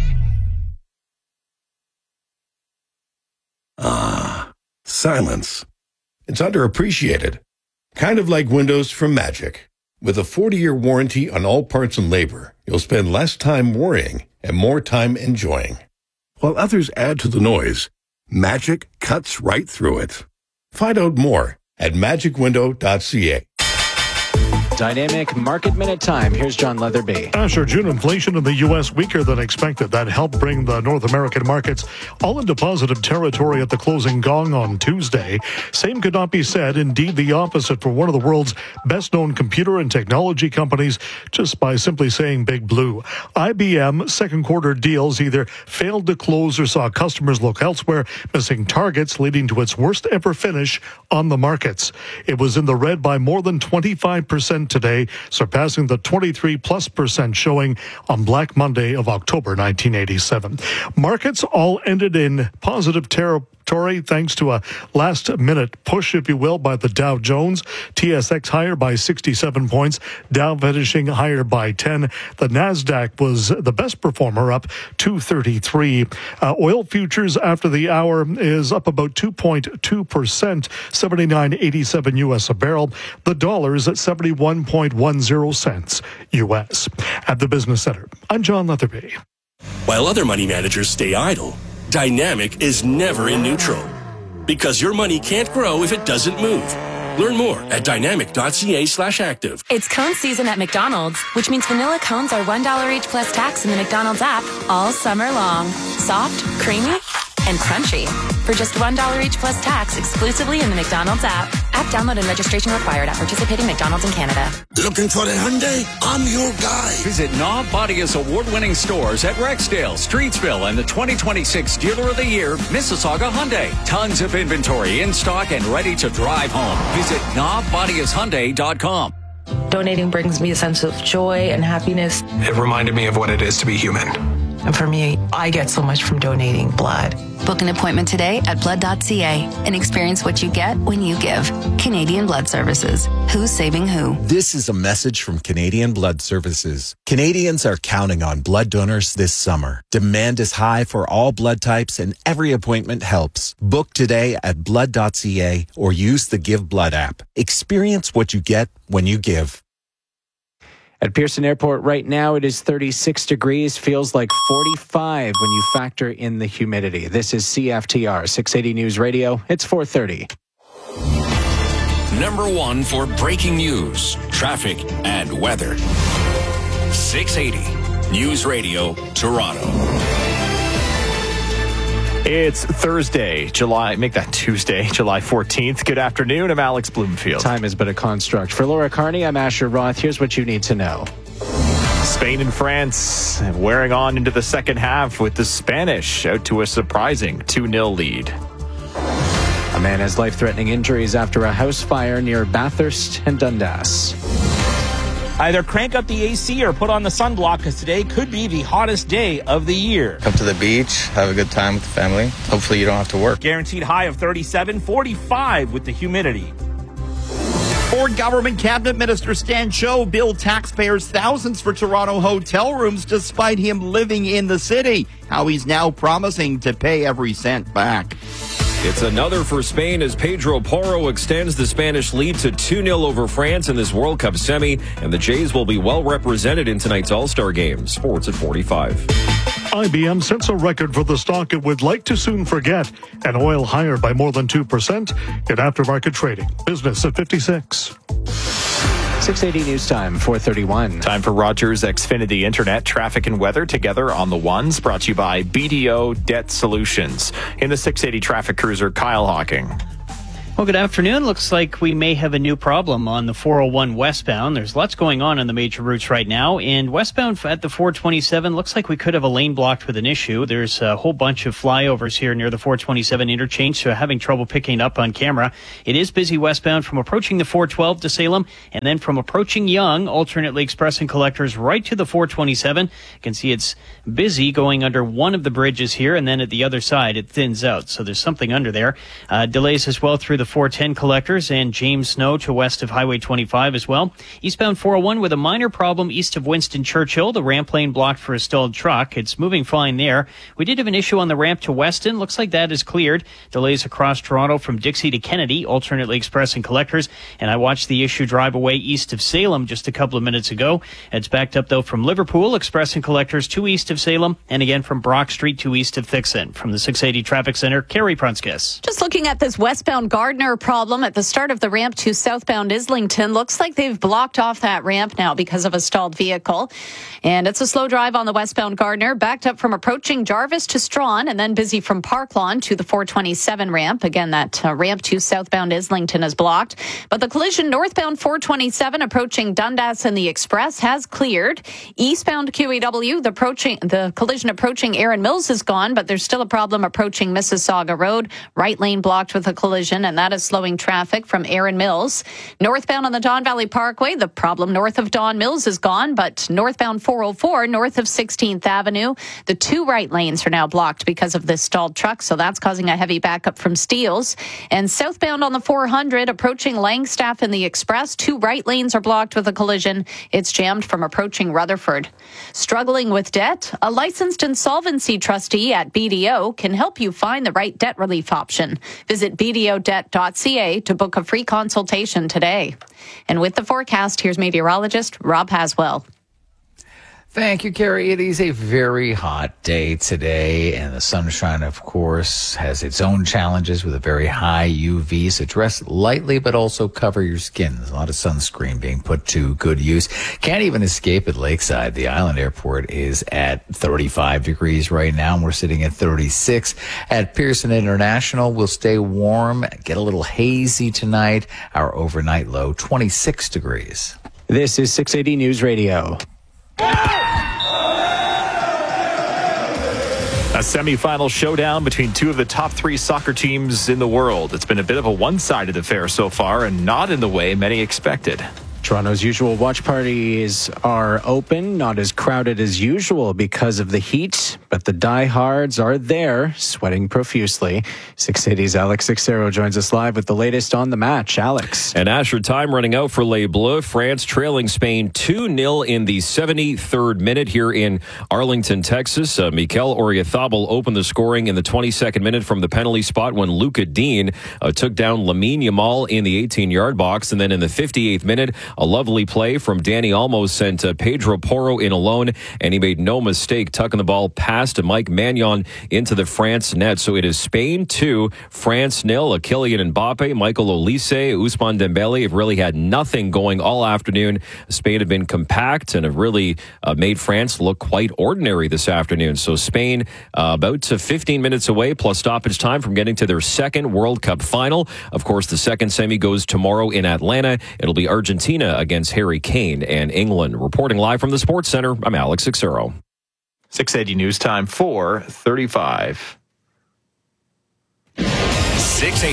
S24: Ah, silence. It's underappreciated. Kind of like windows from Magic. With a forty-year warranty on all parts and labor, you'll spend less time worrying and more time enjoying. While others add to the noise, Magic cuts right through it. Find out more at magic window dot c a.
S10: Dynamic market minute time. Here's John Leatherby.
S25: Asher, June inflation in the U S weaker than expected. That helped bring the North American markets all into positive territory at the closing gong on Tuesday. Same could not be said, indeed the opposite, for one of the world's best-known computer and technology companies, just by simply saying Big Blue. I B M second quarter deals either failed to close or saw customers look elsewhere, missing targets, leading to its worst ever finish on the markets. It was in the red by more than twenty-five percent today, surpassing the twenty-three plus percent showing on Black Monday of October nineteen eighty-seven. Markets all ended in positive territory thanks to a last-minute push, if you will, by the Dow Jones. T S X higher by sixty-seven points, Dow finishing higher by ten. The NASDAQ was the best performer, up two thirty-three. Uh, oil futures after the hour is up about two point two percent, seventy-nine eighty-seven U S a barrel. The dollar is at seventy-one point one zero cents U S. At the Business Center, I'm John Leatherby.
S26: While other money managers stay idle, Dynamic is never in neutral. Because your money can't grow if it doesn't move. Learn more at dynamic dot c a slash active.
S7: It's cone season at McDonald's, which means vanilla cones are one dollar each plus tax in the McDonald's app all summer long. Soft, creamy, and crunchy. For just one dollar each plus tax exclusively in the McDonald's app. App download and registration required at participating McDonald's in Canada.
S23: Looking for a Hyundai? I'm your guy.
S27: Visit Knob Bodia's award-winning stores at Rexdale, Streetsville, and the twenty twenty-six Dealer of the Year, Mississauga Hyundai. Tons of inventory in stock and ready to drive home. Visit knob bodias hyundai dot com.
S28: Donating brings me a sense of joy and happiness.
S29: It reminded me of what it is to be human.
S28: And for me, I get so much from donating blood.
S30: Book an appointment today at blood dot c a and experience what you get when you give. Canadian Blood Services. Who's saving who?
S31: This is a message from Canadian Blood Services. Canadians are counting on blood donors this summer. Demand is high for all blood types and every appointment helps. Book today at blood dot c a or use the Give Blood app. Experience what you get when you give.
S10: At Pearson Airport right now, it is thirty-six degrees, feels like forty-five when you factor in the humidity. This is C F T R, six eighty News Radio. It's four thirty.
S20: Number one for breaking news, traffic, and weather. six eighty News Radio, Toronto.
S2: It's Thursday, July, make that Tuesday, July fourteenth. Good afternoon, I'm Alex Bloomfield.
S10: Time is but a construct. For Laura Carney, I'm Asher Roth. Here's what you need to know.
S2: Spain and France wearing on into the second half with the Spanish out to a surprising two nil lead.
S10: A man has life-threatening injuries after a house fire near Bathurst and Dundas.
S32: Either crank up the A C or put on the sunblock because today could be the hottest day of the year.
S33: Come to the beach, have a good time with the family. Hopefully you don't have to work.
S32: Guaranteed high of thirty-seven, forty-five with the humidity.
S14: Ford Government Cabinet Minister Stan Cho billed taxpayers thousands for Toronto hotel rooms despite him living in the city. How he's now promising to pay every cent back.
S1: It's another for Spain as Pedro Porro extends the Spanish lead to two nil over France in this World Cup semi, and the Jays will be well represented in tonight's All-Star game. Sports at forty-five.
S25: I B M sets a record for the stock it would like to soon forget, and oil higher by more than two percent in aftermarket trading. Business at fifty-six.
S10: six eighty News Time, four thirty-one.
S2: Time for Rogers Xfinity Internet, traffic and weather together on the ones, brought to you by B D O Debt Solutions. In the six eighty traffic cruiser, Kyle Hawking.
S22: Well, good afternoon. Looks like we may have a new problem on the four oh one westbound. There's lots going on on the major routes right now. And westbound at the four twenty-seven, looks like we could have a lane blocked with an issue. There's a whole bunch of flyovers here near the four twenty-seven interchange, so having trouble picking up on camera. It is busy westbound from approaching the four twelve to Salem, and then from approaching Yonge, alternately express and collectors right to the four twenty-seven. You can see it's busy going under one of the bridges here, and then at the other side it thins out. So there's something under there. Uh, delays as well through the four ten collectors and James Snow to west of Highway twenty-five as well. Eastbound four oh one with a minor problem east of Winston Churchill. The ramp lane blocked for a stalled truck. It's moving fine there. We did have an issue on the ramp to Weston. Looks like that is cleared. Delays across Toronto from Dixie to Kennedy, alternately express and collectors. And I watched the issue drive away east of Salem just a couple of minutes ago. It's backed up though from Liverpool, express and collectors to east of Salem, and again from Brock Street to east of Thixon. From the six eighty Traffic Center, Carrie Prunskis.
S3: Just looking at this westbound Gardner problem at the start of the ramp to southbound Islington. Looks like they've blocked off that ramp now because of a stalled vehicle. And it's a slow drive on the westbound Gardner, backed up from approaching Jarvis to Strawn, and then busy from Park Lawn to the four twenty-seven ramp. Again, that uh, ramp to southbound Islington is blocked. But the collision northbound four twenty-seven approaching Dundas and the Express has cleared. Eastbound Q E W, the, approaching, the collision approaching Erin Mills is gone, but there's still a problem approaching Mississauga Road. Right lane blocked with a collision, and that is slowing traffic from Erin Mills. Northbound on the Don Valley Parkway, the problem north of Don Mills is gone, but northbound four oh four, north of sixteenth Avenue, the two right lanes are now blocked because of this stalled truck, so that's causing a heavy backup from Steeles. And southbound on the four hundred, approaching Langstaff and the Express, two right lanes are blocked with a collision. It's jammed from approaching Rutherford. Struggling with debt? A licensed insolvency trustee at B D O can help you find the right debt relief option. Visit b d o debt dot c a to book a free consultation today. And with the forecast, here's meteorologist Rob Haswell.
S6: Thank you, Carrie. It is a very hot day today, and the sunshine, of course, has its own challenges with a very high U V. So dress lightly, but also cover your skin. There's a lot of sunscreen being put to good use. Can't even escape at Lakeside. The Island Airport is at thirty-five degrees right now, and we're sitting at thirty-six. At Pearson International, we'll stay warm, get a little hazy tonight. Our overnight low, twenty-six degrees.
S10: This is six eighty News Radio.
S2: A semifinal showdown between two of the top three soccer teams in the world. It's been a bit of a one-sided affair so far, and not in the way many expected.
S10: Toronto's usual watch parties are open, not as crowded as usual because of the heat, but the diehards are there, sweating profusely. six eighty's Alex Sixero joins us live with the latest on the match. Alex.
S1: And Asher, time running out for Les Bleus. France trailing Spain two nil in the seventy-third minute here in Arlington, Texas. Uh, Mikel Oyarzabal opened the scoring in the twenty-second minute from the penalty spot when Luka Dean uh, took down Lamine Yamal in the eighteen-yard box. And then in the fifty-eighth minute, a lovely play from Danny Olmo sent uh, Pedro Porro in alone, and he made no mistake tucking the ball past Mike Magnon into the France net. So it is Spain two, France nil. Kylian Mbappe, Michael Olise, Ousmane Dembele have really had nothing going all afternoon. Spain have been compact and have really uh, made France look quite ordinary this afternoon. So Spain uh, about to fifteen minutes away plus stoppage time from getting to their second World Cup final. Of course, the second semi goes tomorrow in Atlanta. It'll be Argentina against Harry Kane and England. Reporting live from the Sports Center, I'm Alex Sixero.
S2: six eighty News Time, four thirty-five.
S20: six eighty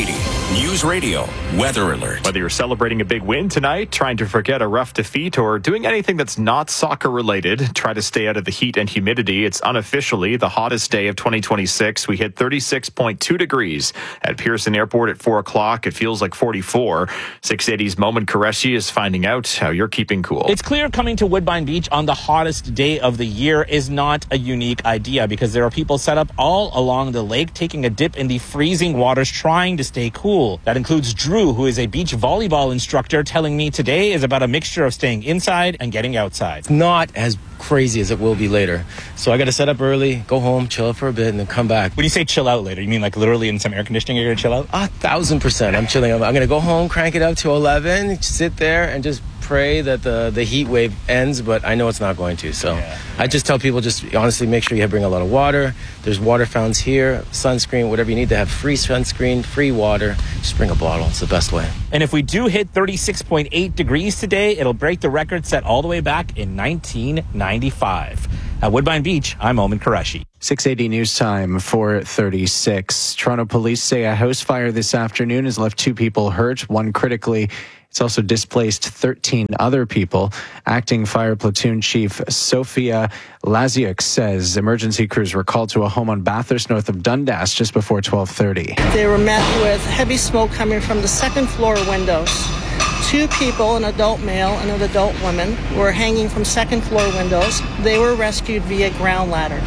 S20: News Radio Weather Alert.
S2: Whether you're celebrating a big win tonight, trying to forget a rough defeat, or doing anything that's not soccer related, try to stay out of the heat and humidity. It's unofficially the hottest day of twenty twenty-six. We hit thirty-six point two degrees at Pearson Airport at four o'clock. It feels like forty-four. six eighty's Momin Qureshi is finding out how you're keeping cool.
S32: It's clear coming to Woodbine Beach on the hottest day of the year is not a unique idea, because there are people set up all along the lake taking a dip in the freezing waters trying to stay cool. That includes Drew, who is a beach volleyball instructor, telling me today is about a mixture of staying inside and getting outside.
S4: It's not as crazy as it will be later. So I got to set up early, go home, chill out for a bit, and then come back.
S32: When you say chill out later, you mean like literally in some air conditioning you're going to chill out?
S4: A thousand percent. I'm chilling. I'm, I'm going to go home, crank it up to eleven, sit there, and just pray that the, the heat wave ends, but I know it's not going to. So yeah. I just tell people, just honestly make sure you bring a lot of water. There's water fountains here, sunscreen, whatever you need to have. Free sunscreen, free water. Just bring a bottle. It's the best way.
S32: And if we do hit thirty-six point eight degrees today, it'll break the record set all the way back in nineteen ninety-five. At Woodbine Beach, I'm Momin Qureshi.
S10: six eighty news time, four thirty-six. Toronto police say a house fire this afternoon has left two people hurt, one critically. It's also displaced thirteen other people. Acting Fire Platoon Chief Sophia Laziuk says emergency crews were called to a home on Bathurst north of Dundas just before twelve thirty.
S5: They were met with heavy smoke coming from the second floor windows. Two people, an adult male and an adult woman, were hanging from second floor windows. They were rescued via ground ladder.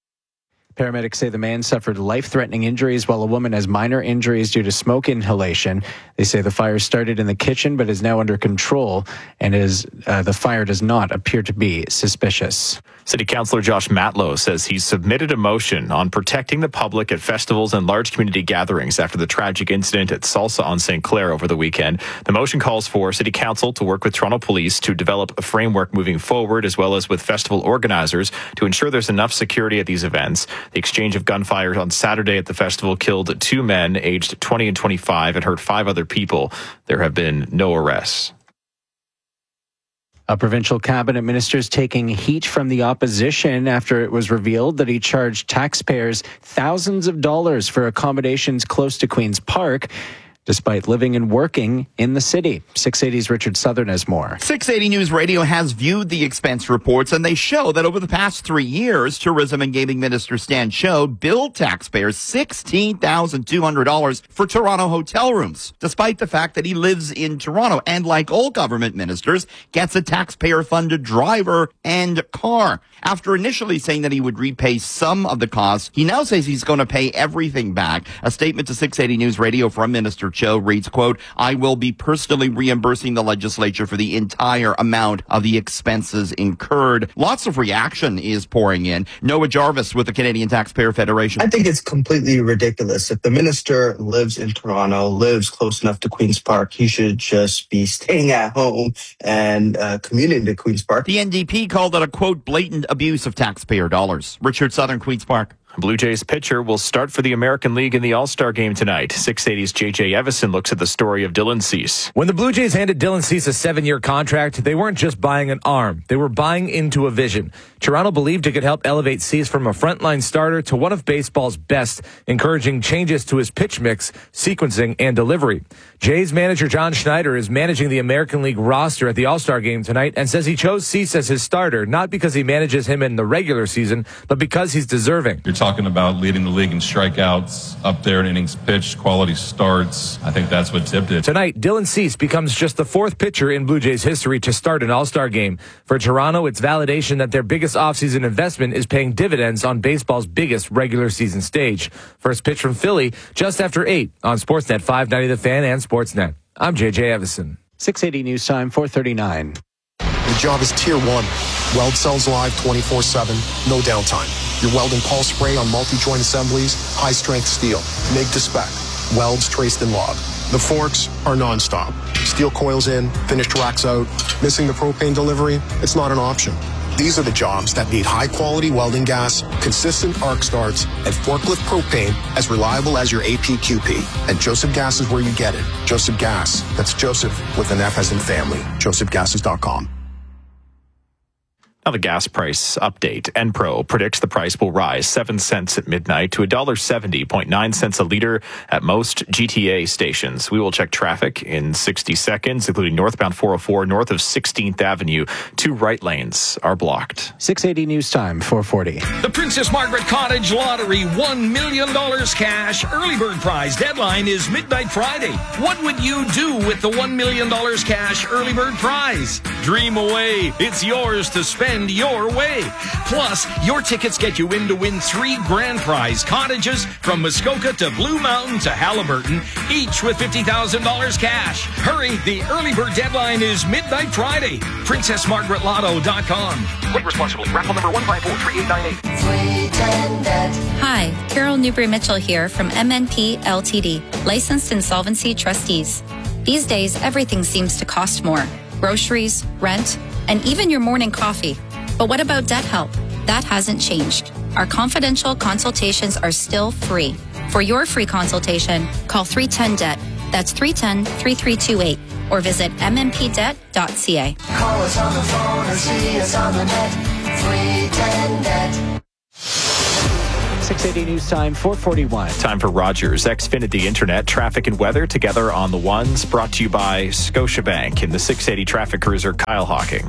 S10: Paramedics say the man suffered life-threatening injuries while a woman has minor injuries due to smoke inhalation. They say the fire started in the kitchen but is now under control, and is uh, the fire does not appear to be suspicious.
S2: City Councillor Josh Matlow says he's submitted a motion on protecting the public at festivals and large community gatherings after the tragic incident at Salsa on Saint Clair over the weekend. The motion calls for City Council to work with Toronto Police to develop a framework moving forward, as well as with festival organizers to ensure there's enough security at these events. The exchange of gunfire on Saturday at the festival killed two men aged twenty and twenty-five and hurt five other people. There have been no arrests.
S10: A provincial cabinet minister is taking heat from the opposition after it was revealed that he charged taxpayers thousands of dollars for accommodations close to Queen's Park, despite living and working in the city. six eighty's Richard Southern has more.
S14: six eighty News Radio has viewed the expense reports, and they show that over the past three years, Tourism and Gaming Minister Stan Cho billed taxpayers sixteen thousand two hundred dollars for Toronto hotel rooms, despite the fact that he lives in Toronto and, like all government ministers, gets a taxpayer-funded driver and car. After initially saying that he would repay some of the costs, he now says he's going to pay everything back. A statement to six eighty News Radio from Minister Cho reads, quote, "I will be personally reimbursing the legislature for the entire amount of the expenses incurred." Lots of reaction is pouring in. Noah Jarvis with the Canadian Taxpayer Federation.
S8: I think it's completely ridiculous. If the minister lives in Toronto, lives close enough to Queen's Park, he should just be staying at home and uh, commuting to Queen's Park.
S14: The N D P called it a, quote, blatant abuse of taxpayer dollars. Richard Southern, Queen's Park.
S2: Blue Jays pitcher will start for the American League in the All-Star game tonight. six eighty's J J Evison looks at the story of Dylan Cease.
S9: When the Blue Jays handed Dylan Cease a seven-year contract, they weren't just buying an arm. They were buying into a vision. Toronto believed it could help elevate Cease from a frontline starter to one of baseball's best, encouraging changes to his pitch mix, sequencing, and delivery. Jays manager John Schneider is managing the American League roster at the All-Star game tonight and says he chose Cease as his starter, not because he manages him in the regular season, but because he's deserving.
S11: You're talking about leading the league in strikeouts, up there in innings pitched, quality starts. I think that's what tipped it.
S9: Tonight, Dylan Cease becomes just the fourth pitcher in Blue Jays history to start an All-Star game. For Toronto, it's validation that their biggest offseason investment is paying dividends on baseball's biggest regular season stage. First pitch from Philly, just after eight on Sportsnet five ninety The Fan and Sportsnet. I'm J J Evison.
S10: six eighty News Time, four thirty-nine.
S12: The job is Tier one. Weld cells live twenty-four seven, no downtime. Your welding pulse spray on multi-joint assemblies, high-strength steel, M I G to spec, welds traced and logged. The forks are non-stop. Steel coils in, finished racks out. Missing the propane delivery? It's not an option. These are the jobs that need high-quality welding gas, consistent arc starts, and forklift propane as reliable as your A P Q P. And Joseph Gas is where you get it. Joseph Gas. That's Joseph with an F as in family. joseph gases dot com.
S2: Now the gas price update. Enpro predicts the price will rise seven cents at midnight to one dollar seventy, zero point nine cents a litre at most G T A stations. We will check traffic in sixty seconds, including northbound four oh four north of sixteenth Avenue. Two right lanes are blocked.
S10: six eighty News Time, four forty.
S7: The Princess Margaret Cottage Lottery, one million dollars cash. Early bird prize deadline is midnight Friday. What would you do with the one million dollars cash early bird prize? Dream away. It's yours to spend your way. Plus, your tickets get you in to win three grand prize cottages from Muskoka to Blue Mountain to Halliburton, each with fifty thousand dollars cash. Hurry, the early bird deadline is midnight Friday. princess margaret lotto dot com.
S13: Play responsibly. Raffle number one five four three eight nine eight.
S15: Hi, Carol Newbury-Mitchell here from M N P L T D, Licensed Insolvency Trustees. These days, everything seems to cost more. Groceries, rent, and even your morning coffee. But what about debt help? That hasn't changed. Our confidential consultations are still free. For your free consultation, call three one zero D E B T. That's three one zero, three three two eight. Or visit m m p debt dot c a.
S16: Call us on the phone or see us on the net. three one zero D E B T.
S10: six eighty News Time, four forty-one.
S2: Time for Rogers Xfinity Internet, traffic and weather together on the ones, brought to you by Scotiabank in the six eighty traffic cruiser, Kyle Hawking.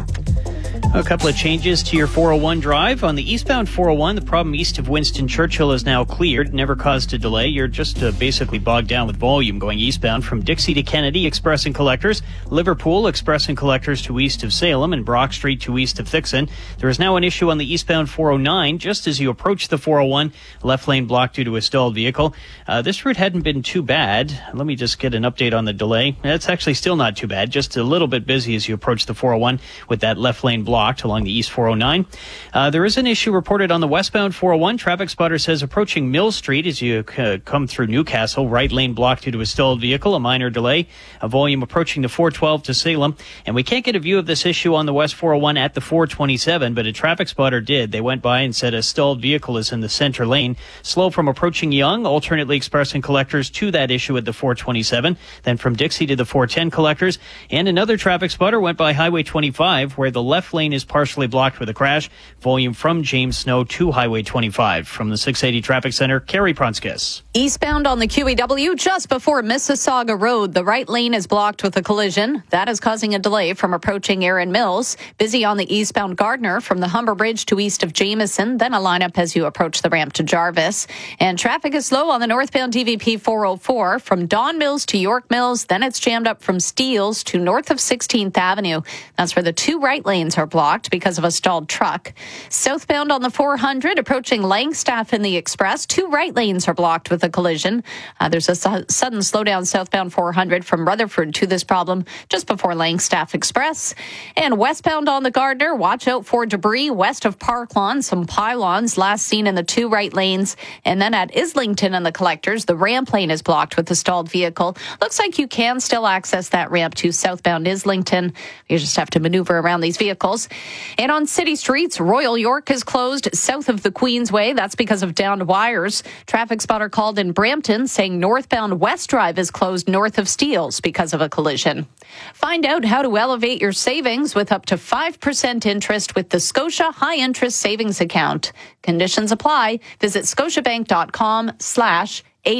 S22: A couple of changes to your four oh one drive. On the eastbound four oh one, the problem east of Winston Churchill is now cleared. Never caused a delay. You're just uh, basically bogged down with volume going eastbound from Dixie to Kennedy, Express and Collectors, Liverpool, Express and Collectors to east of Salem, and Brock Street to east of Thixon. There is now an issue on the eastbound four oh nine. Just as you approach the four oh one, left lane blocked due to a stalled vehicle. Uh, this route hadn't been too bad. Let me just get an update on the delay. It's actually still not too bad. Just a little bit busy as you approach the four oh one with that left lane blocked along the east four oh nine. Uh, there is an issue reported on the westbound four oh one. Traffic spotter says approaching Mill Street as you uh, come through Newcastle, right lane blocked due to a stalled vehicle, a minor delay, a volume approaching the four twelve to Salem. And we can't get a view of this issue on the west four oh one at the four twenty-seven, but a traffic spotter did. They went by and said a stalled vehicle is in the center lane. Slow from approaching Yonge, alternately Express and Collectors to that issue at the four twenty-seven, then from Dixie to the four ten Collectors. And another traffic spotter went by Highway twenty-five, where the left lane is partially blocked with a crash. Volume from James Snow to Highway twenty-five. From the six eighty Traffic Center, Carrie Prunskis.
S3: Eastbound on the Q E W just before Mississauga Road, the right lane is blocked with a collision. That is causing a delay from approaching Erin Mills. Busy on the eastbound Gardner from the Humber Bridge to east of Jameson, then a lineup as you approach the ramp to Jarvis. And traffic is slow on the northbound D V P four oh four from Don Mills to York Mills. Then it's jammed up from Steeles to north of sixteenth Avenue. That's where the two right lanes are blocked because of a stalled truck. Southbound on the four hundred, approaching Langstaff in the Express, two right lanes are blocked with a collision. Uh, there's a su- sudden slowdown southbound four hundred from Rutherford to this problem just before Langstaff Express. And westbound on the Gardner, watch out for debris west of Park Lawn, some pylons last seen in the two right lanes. And then at Islington and the Collectors, the ramp lane is blocked with a stalled vehicle. Looks like you can still access that ramp to southbound Islington. You just have to maneuver around these vehicles. And on city streets, Royal York is closed south of the Queensway. That's because of downed wires. Traffic spotter called in Brampton saying northbound West Drive is closed north of Steeles because of a collision. Find out how to elevate your savings with up to five percent interest with the Scotia High Interest Savings Account. Conditions apply. Visit scotiabank.com slash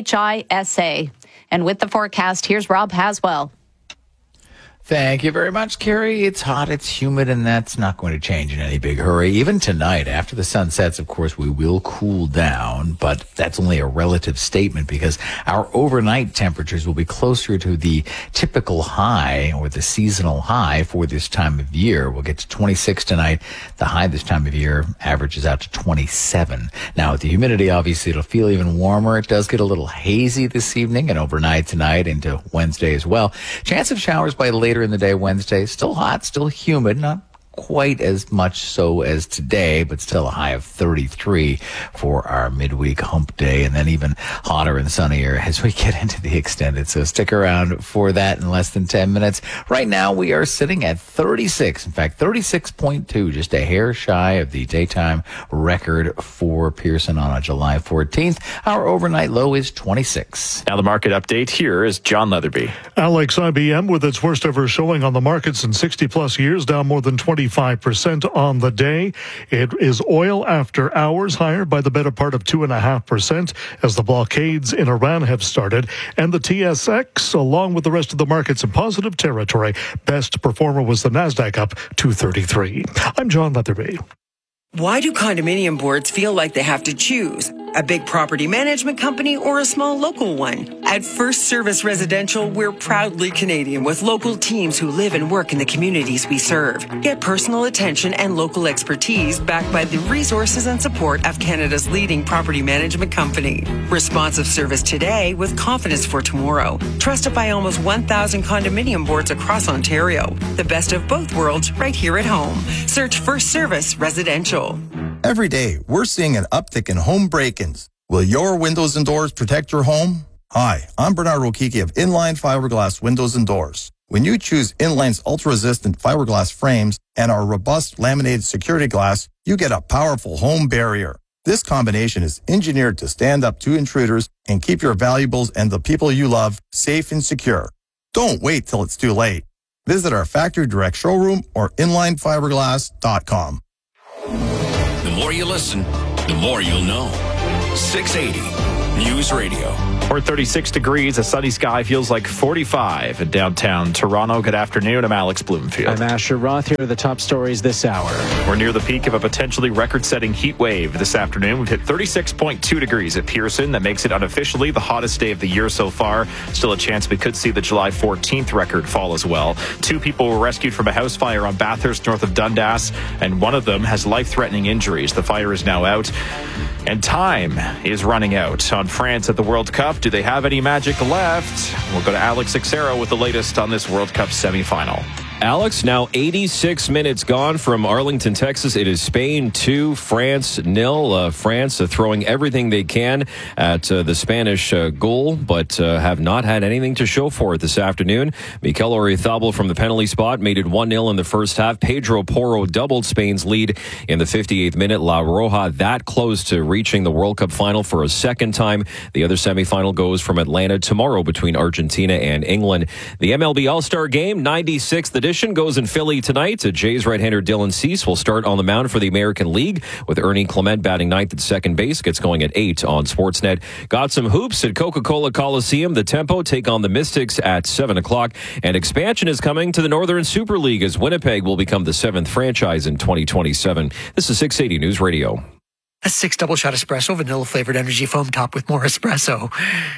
S3: HISA. And with the forecast, here's Rob Haswell.
S6: Thank you very much, Carrie. It's hot, it's humid, and that's not going to change in any big hurry. Even tonight, after the sun sets, of course, we will cool down, but that's only a relative statement because our overnight temperatures will be closer to the typical high or the seasonal high for this time of year. We'll get to twenty-six tonight. The high this time of year averages out to twenty-seven. Now, with the humidity, obviously, it'll feel even warmer. It does get a little hazy this evening and overnight tonight into Wednesday as well. Chance of showers by later in the day Wednesday. Still hot, still humid, not quite as much so as today, but still a high of thirty-three for our midweek hump day, and then even hotter and sunnier as we get into the extended. So stick around for that in less than ten minutes. Right now we are sitting at thirty-six, in fact thirty-six point two, just a hair shy of the daytime record for Pearson on a July fourteenth. Our overnight low is twenty-six.
S2: Now the market update. Here is John Leatherby.
S25: Alex, I B M with its worst ever showing on the markets in sixty plus years, down more than twenty fifty-five percent on the day. It is oil after hours higher by the better part of two point five percent as the blockades in Iran have started. And the T S X, along with the rest of the markets, in positive territory. Best performer was the NASDAQ, up two thirty-three. I'm John Leatherby.
S17: Why do condominium boards feel like they have to choose? A big property management company or a small local one? At First Service Residential, we're proudly Canadian with local teams who live and work in the communities we serve. Get personal attention and local expertise backed by the resources and support of Canada's leading property management company. Responsive service today with confidence for tomorrow. Trusted by almost one thousand condominium boards across Ontario. The best of both worlds right here at home. Search First Service Residential.
S18: Every day, we're seeing an uptick in home break-ins. Will your windows and doors protect your home? Hi, I'm Bernard Rokiki of Inline Fiberglass Windows and Doors. When you choose Inline's ultra-resistant fiberglass frames and our robust laminated security glass, you get a powerful home barrier. This combination is engineered to stand up to intruders and keep your valuables and the people you love safe and secure. Don't wait till it's too late. Visit our factory direct showroom or inline fiberglass dot com.
S20: The more you listen, the more you'll know. six eighty News Radio.
S2: We're at thirty-six degrees. A sunny sky feels like forty-five in downtown Toronto. Good afternoon. I'm Alex Bloomfield.
S10: I'm Asher Roth. Here are the top stories this hour.
S2: We're near the peak of a potentially record-setting heat wave this afternoon. We've hit thirty-six point two degrees at Pearson. That makes it unofficially the hottest day of the year so far. Still a chance we could see the July fourteenth record fall as well. Two people were rescued from a house fire on Bathurst north of Dundas, and one of them has life-threatening injuries. The fire is now out. And time is running out on France at the World Cup. Do they have any magic left? We'll go to Alex Xero with the latest on this World Cup semifinal.
S1: Alex, now eighty-six minutes gone from Arlington, Texas. It is Spain two, France nil. Uh, France uh, throwing everything they can at uh, the Spanish uh, goal, but uh, have not had anything to show for it this afternoon. Mikel Oyarzabal from the penalty spot made it one nil in the first half. Pedro Porro doubled Spain's lead in the fifty-eighth minute. La Roja that close to reaching the World Cup final for a second time. The other semifinal goes from Atlanta tomorrow between Argentina and England. The M L B All-Star Game, ninety-sixth edition, goes in Philly tonight. Jays right-hander Dylan Cease will start on the mound for the American League, with Ernie Clement batting ninth at second base. Gets going at eight on Sportsnet. Got some hoops at Coca-Cola Coliseum. The Tempo take on the Mystics at seven o'clock. And expansion is coming to the Northern Super League as Winnipeg will become the seventh franchise in twenty twenty-seven. This is six eighty News Radio.
S19: A six double shot espresso, vanilla flavored energy foam top with more espresso.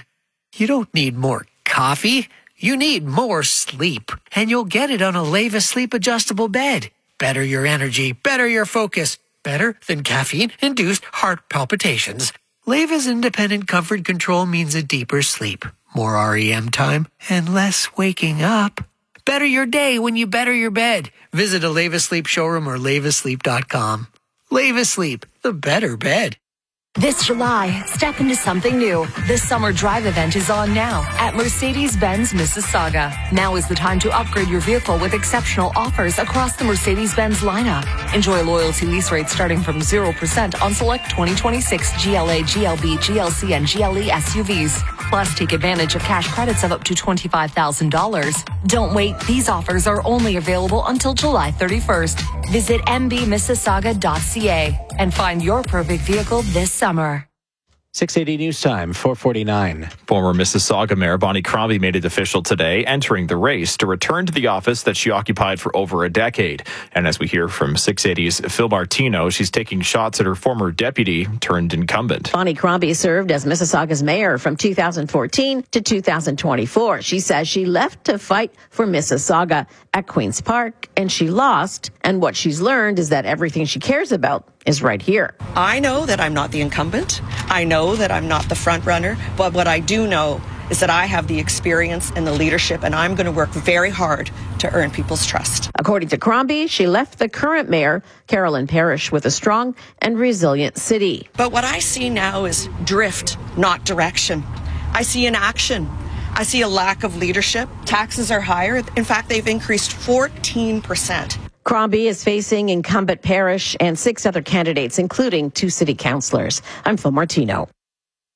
S19: You don't need more coffee. You need more sleep, and you'll get it on a Leva Sleep Adjustable Bed. Better your energy, better your focus, better than caffeine-induced heart palpitations. Leva's independent comfort control means a deeper sleep, more R E M time, and less waking up. Better your day when you better your bed. Visit a Leva Sleep showroom or leva sleep dot com. Leva Sleep, the better bed.
S21: This July, step into something new. This summer drive event is on now at Mercedes-Benz Mississauga. Now is the time to upgrade your vehicle with exceptional offers across the Mercedes-Benz lineup. Enjoy loyalty lease rates starting from zero percent on select twenty twenty-six G L A, G L B, G L C, and G L E S U Vs. Plus, take advantage of cash credits of up to twenty-five thousand dollars. Don't wait. These offers are only available until July thirty-first. Visit m b mississauga dot c a and find your perfect vehicle this summer.
S10: six eighty News Time, four forty-nine.
S2: Former Mississauga Mayor Bonnie Crombie made it official today, entering the race to return to the office that she occupied for over a decade. And as we hear from six eighty's Phil Martino, she's taking shots at her former deputy turned incumbent.
S23: Bonnie Crombie served as Mississauga's mayor from two thousand fourteen to two thousand twenty-four. She says she left to fight for Mississauga at Queen's Park, and she lost. And what she's learned is that everything she cares about is right here.
S24: I know that I'm not the incumbent. I know that I'm not the front runner. But what I do know is that I have the experience and the leadership, and I'm going to work very hard to earn people's trust.
S23: According to Crombie, she left the current mayor, Carolyn Parrish, with a strong and resilient city.
S24: But what I see now is drift, not direction. I see inaction. I see a lack of leadership. Taxes are higher. In fact, they've increased fourteen percent.
S23: Crombie is facing incumbent Parrish and six other candidates, including two city councillors. I'm Phil Martino.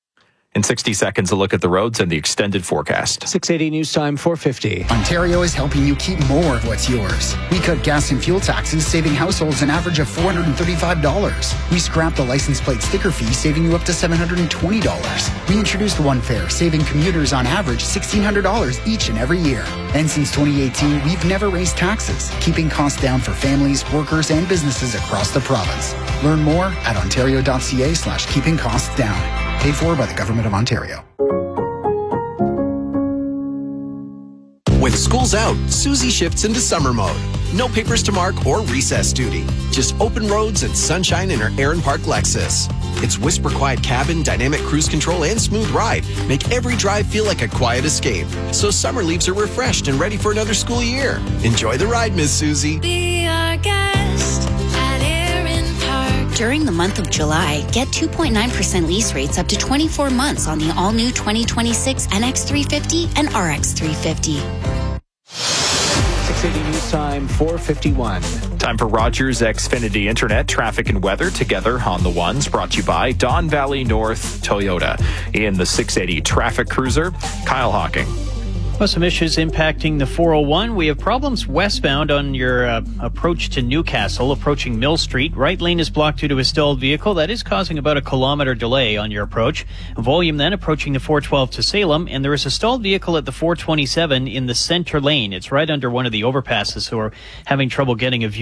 S2: In sixty seconds, a look at the roads and the extended forecast.
S10: six eighty News Time, four fifty.
S4: Ontario is helping you keep more of what's yours. We cut gas and fuel taxes, saving households an average of four hundred thirty-five dollars. We scrapped the license plate sticker fee, saving you up to seven hundred twenty dollars. We introduced One Fare, saving commuters on average sixteen hundred dollars each and every year. And since twenty eighteen, we've never raised taxes, keeping costs down for families, workers, and businesses across the province. Learn more at ontario.ca slash keeping costs down. Paid for by the Government of Ontario.
S5: When school's out, Susie shifts into summer mode. No papers to mark or recess duty. Just open roads and sunshine in her Aaron Park Lexus. Its whisper quiet cabin, dynamic cruise control, and smooth ride make every drive feel like a quiet escape. So summer leaves her refreshed and ready for another school year. Enjoy the ride, Miss Susie.
S8: Be our guest at Aaron Park. During the month of July, get two point nine percent lease rates up to twenty-four months on the all-new twenty twenty-six N X three fifty and R X three fifty.
S10: six eighty News Time, four fifty-one.
S2: Time for Rogers Xfinity Internet, traffic and weather together on the ones, brought to you by Don Valley North Toyota. In the six eighty Traffic Cruiser, Kyle Hawking.
S22: Well, some issues impacting the four oh one. We have problems westbound on your uh, approach to Newcastle, approaching Mill Street. Right lane is blocked due to a stalled vehicle. That is causing about a kilometer delay on your approach. Volume then approaching the four twelve to Salem, and there is a stalled vehicle at the four twenty-seven in the center lane. It's right under one of the overpasses, so we're having trouble getting a view.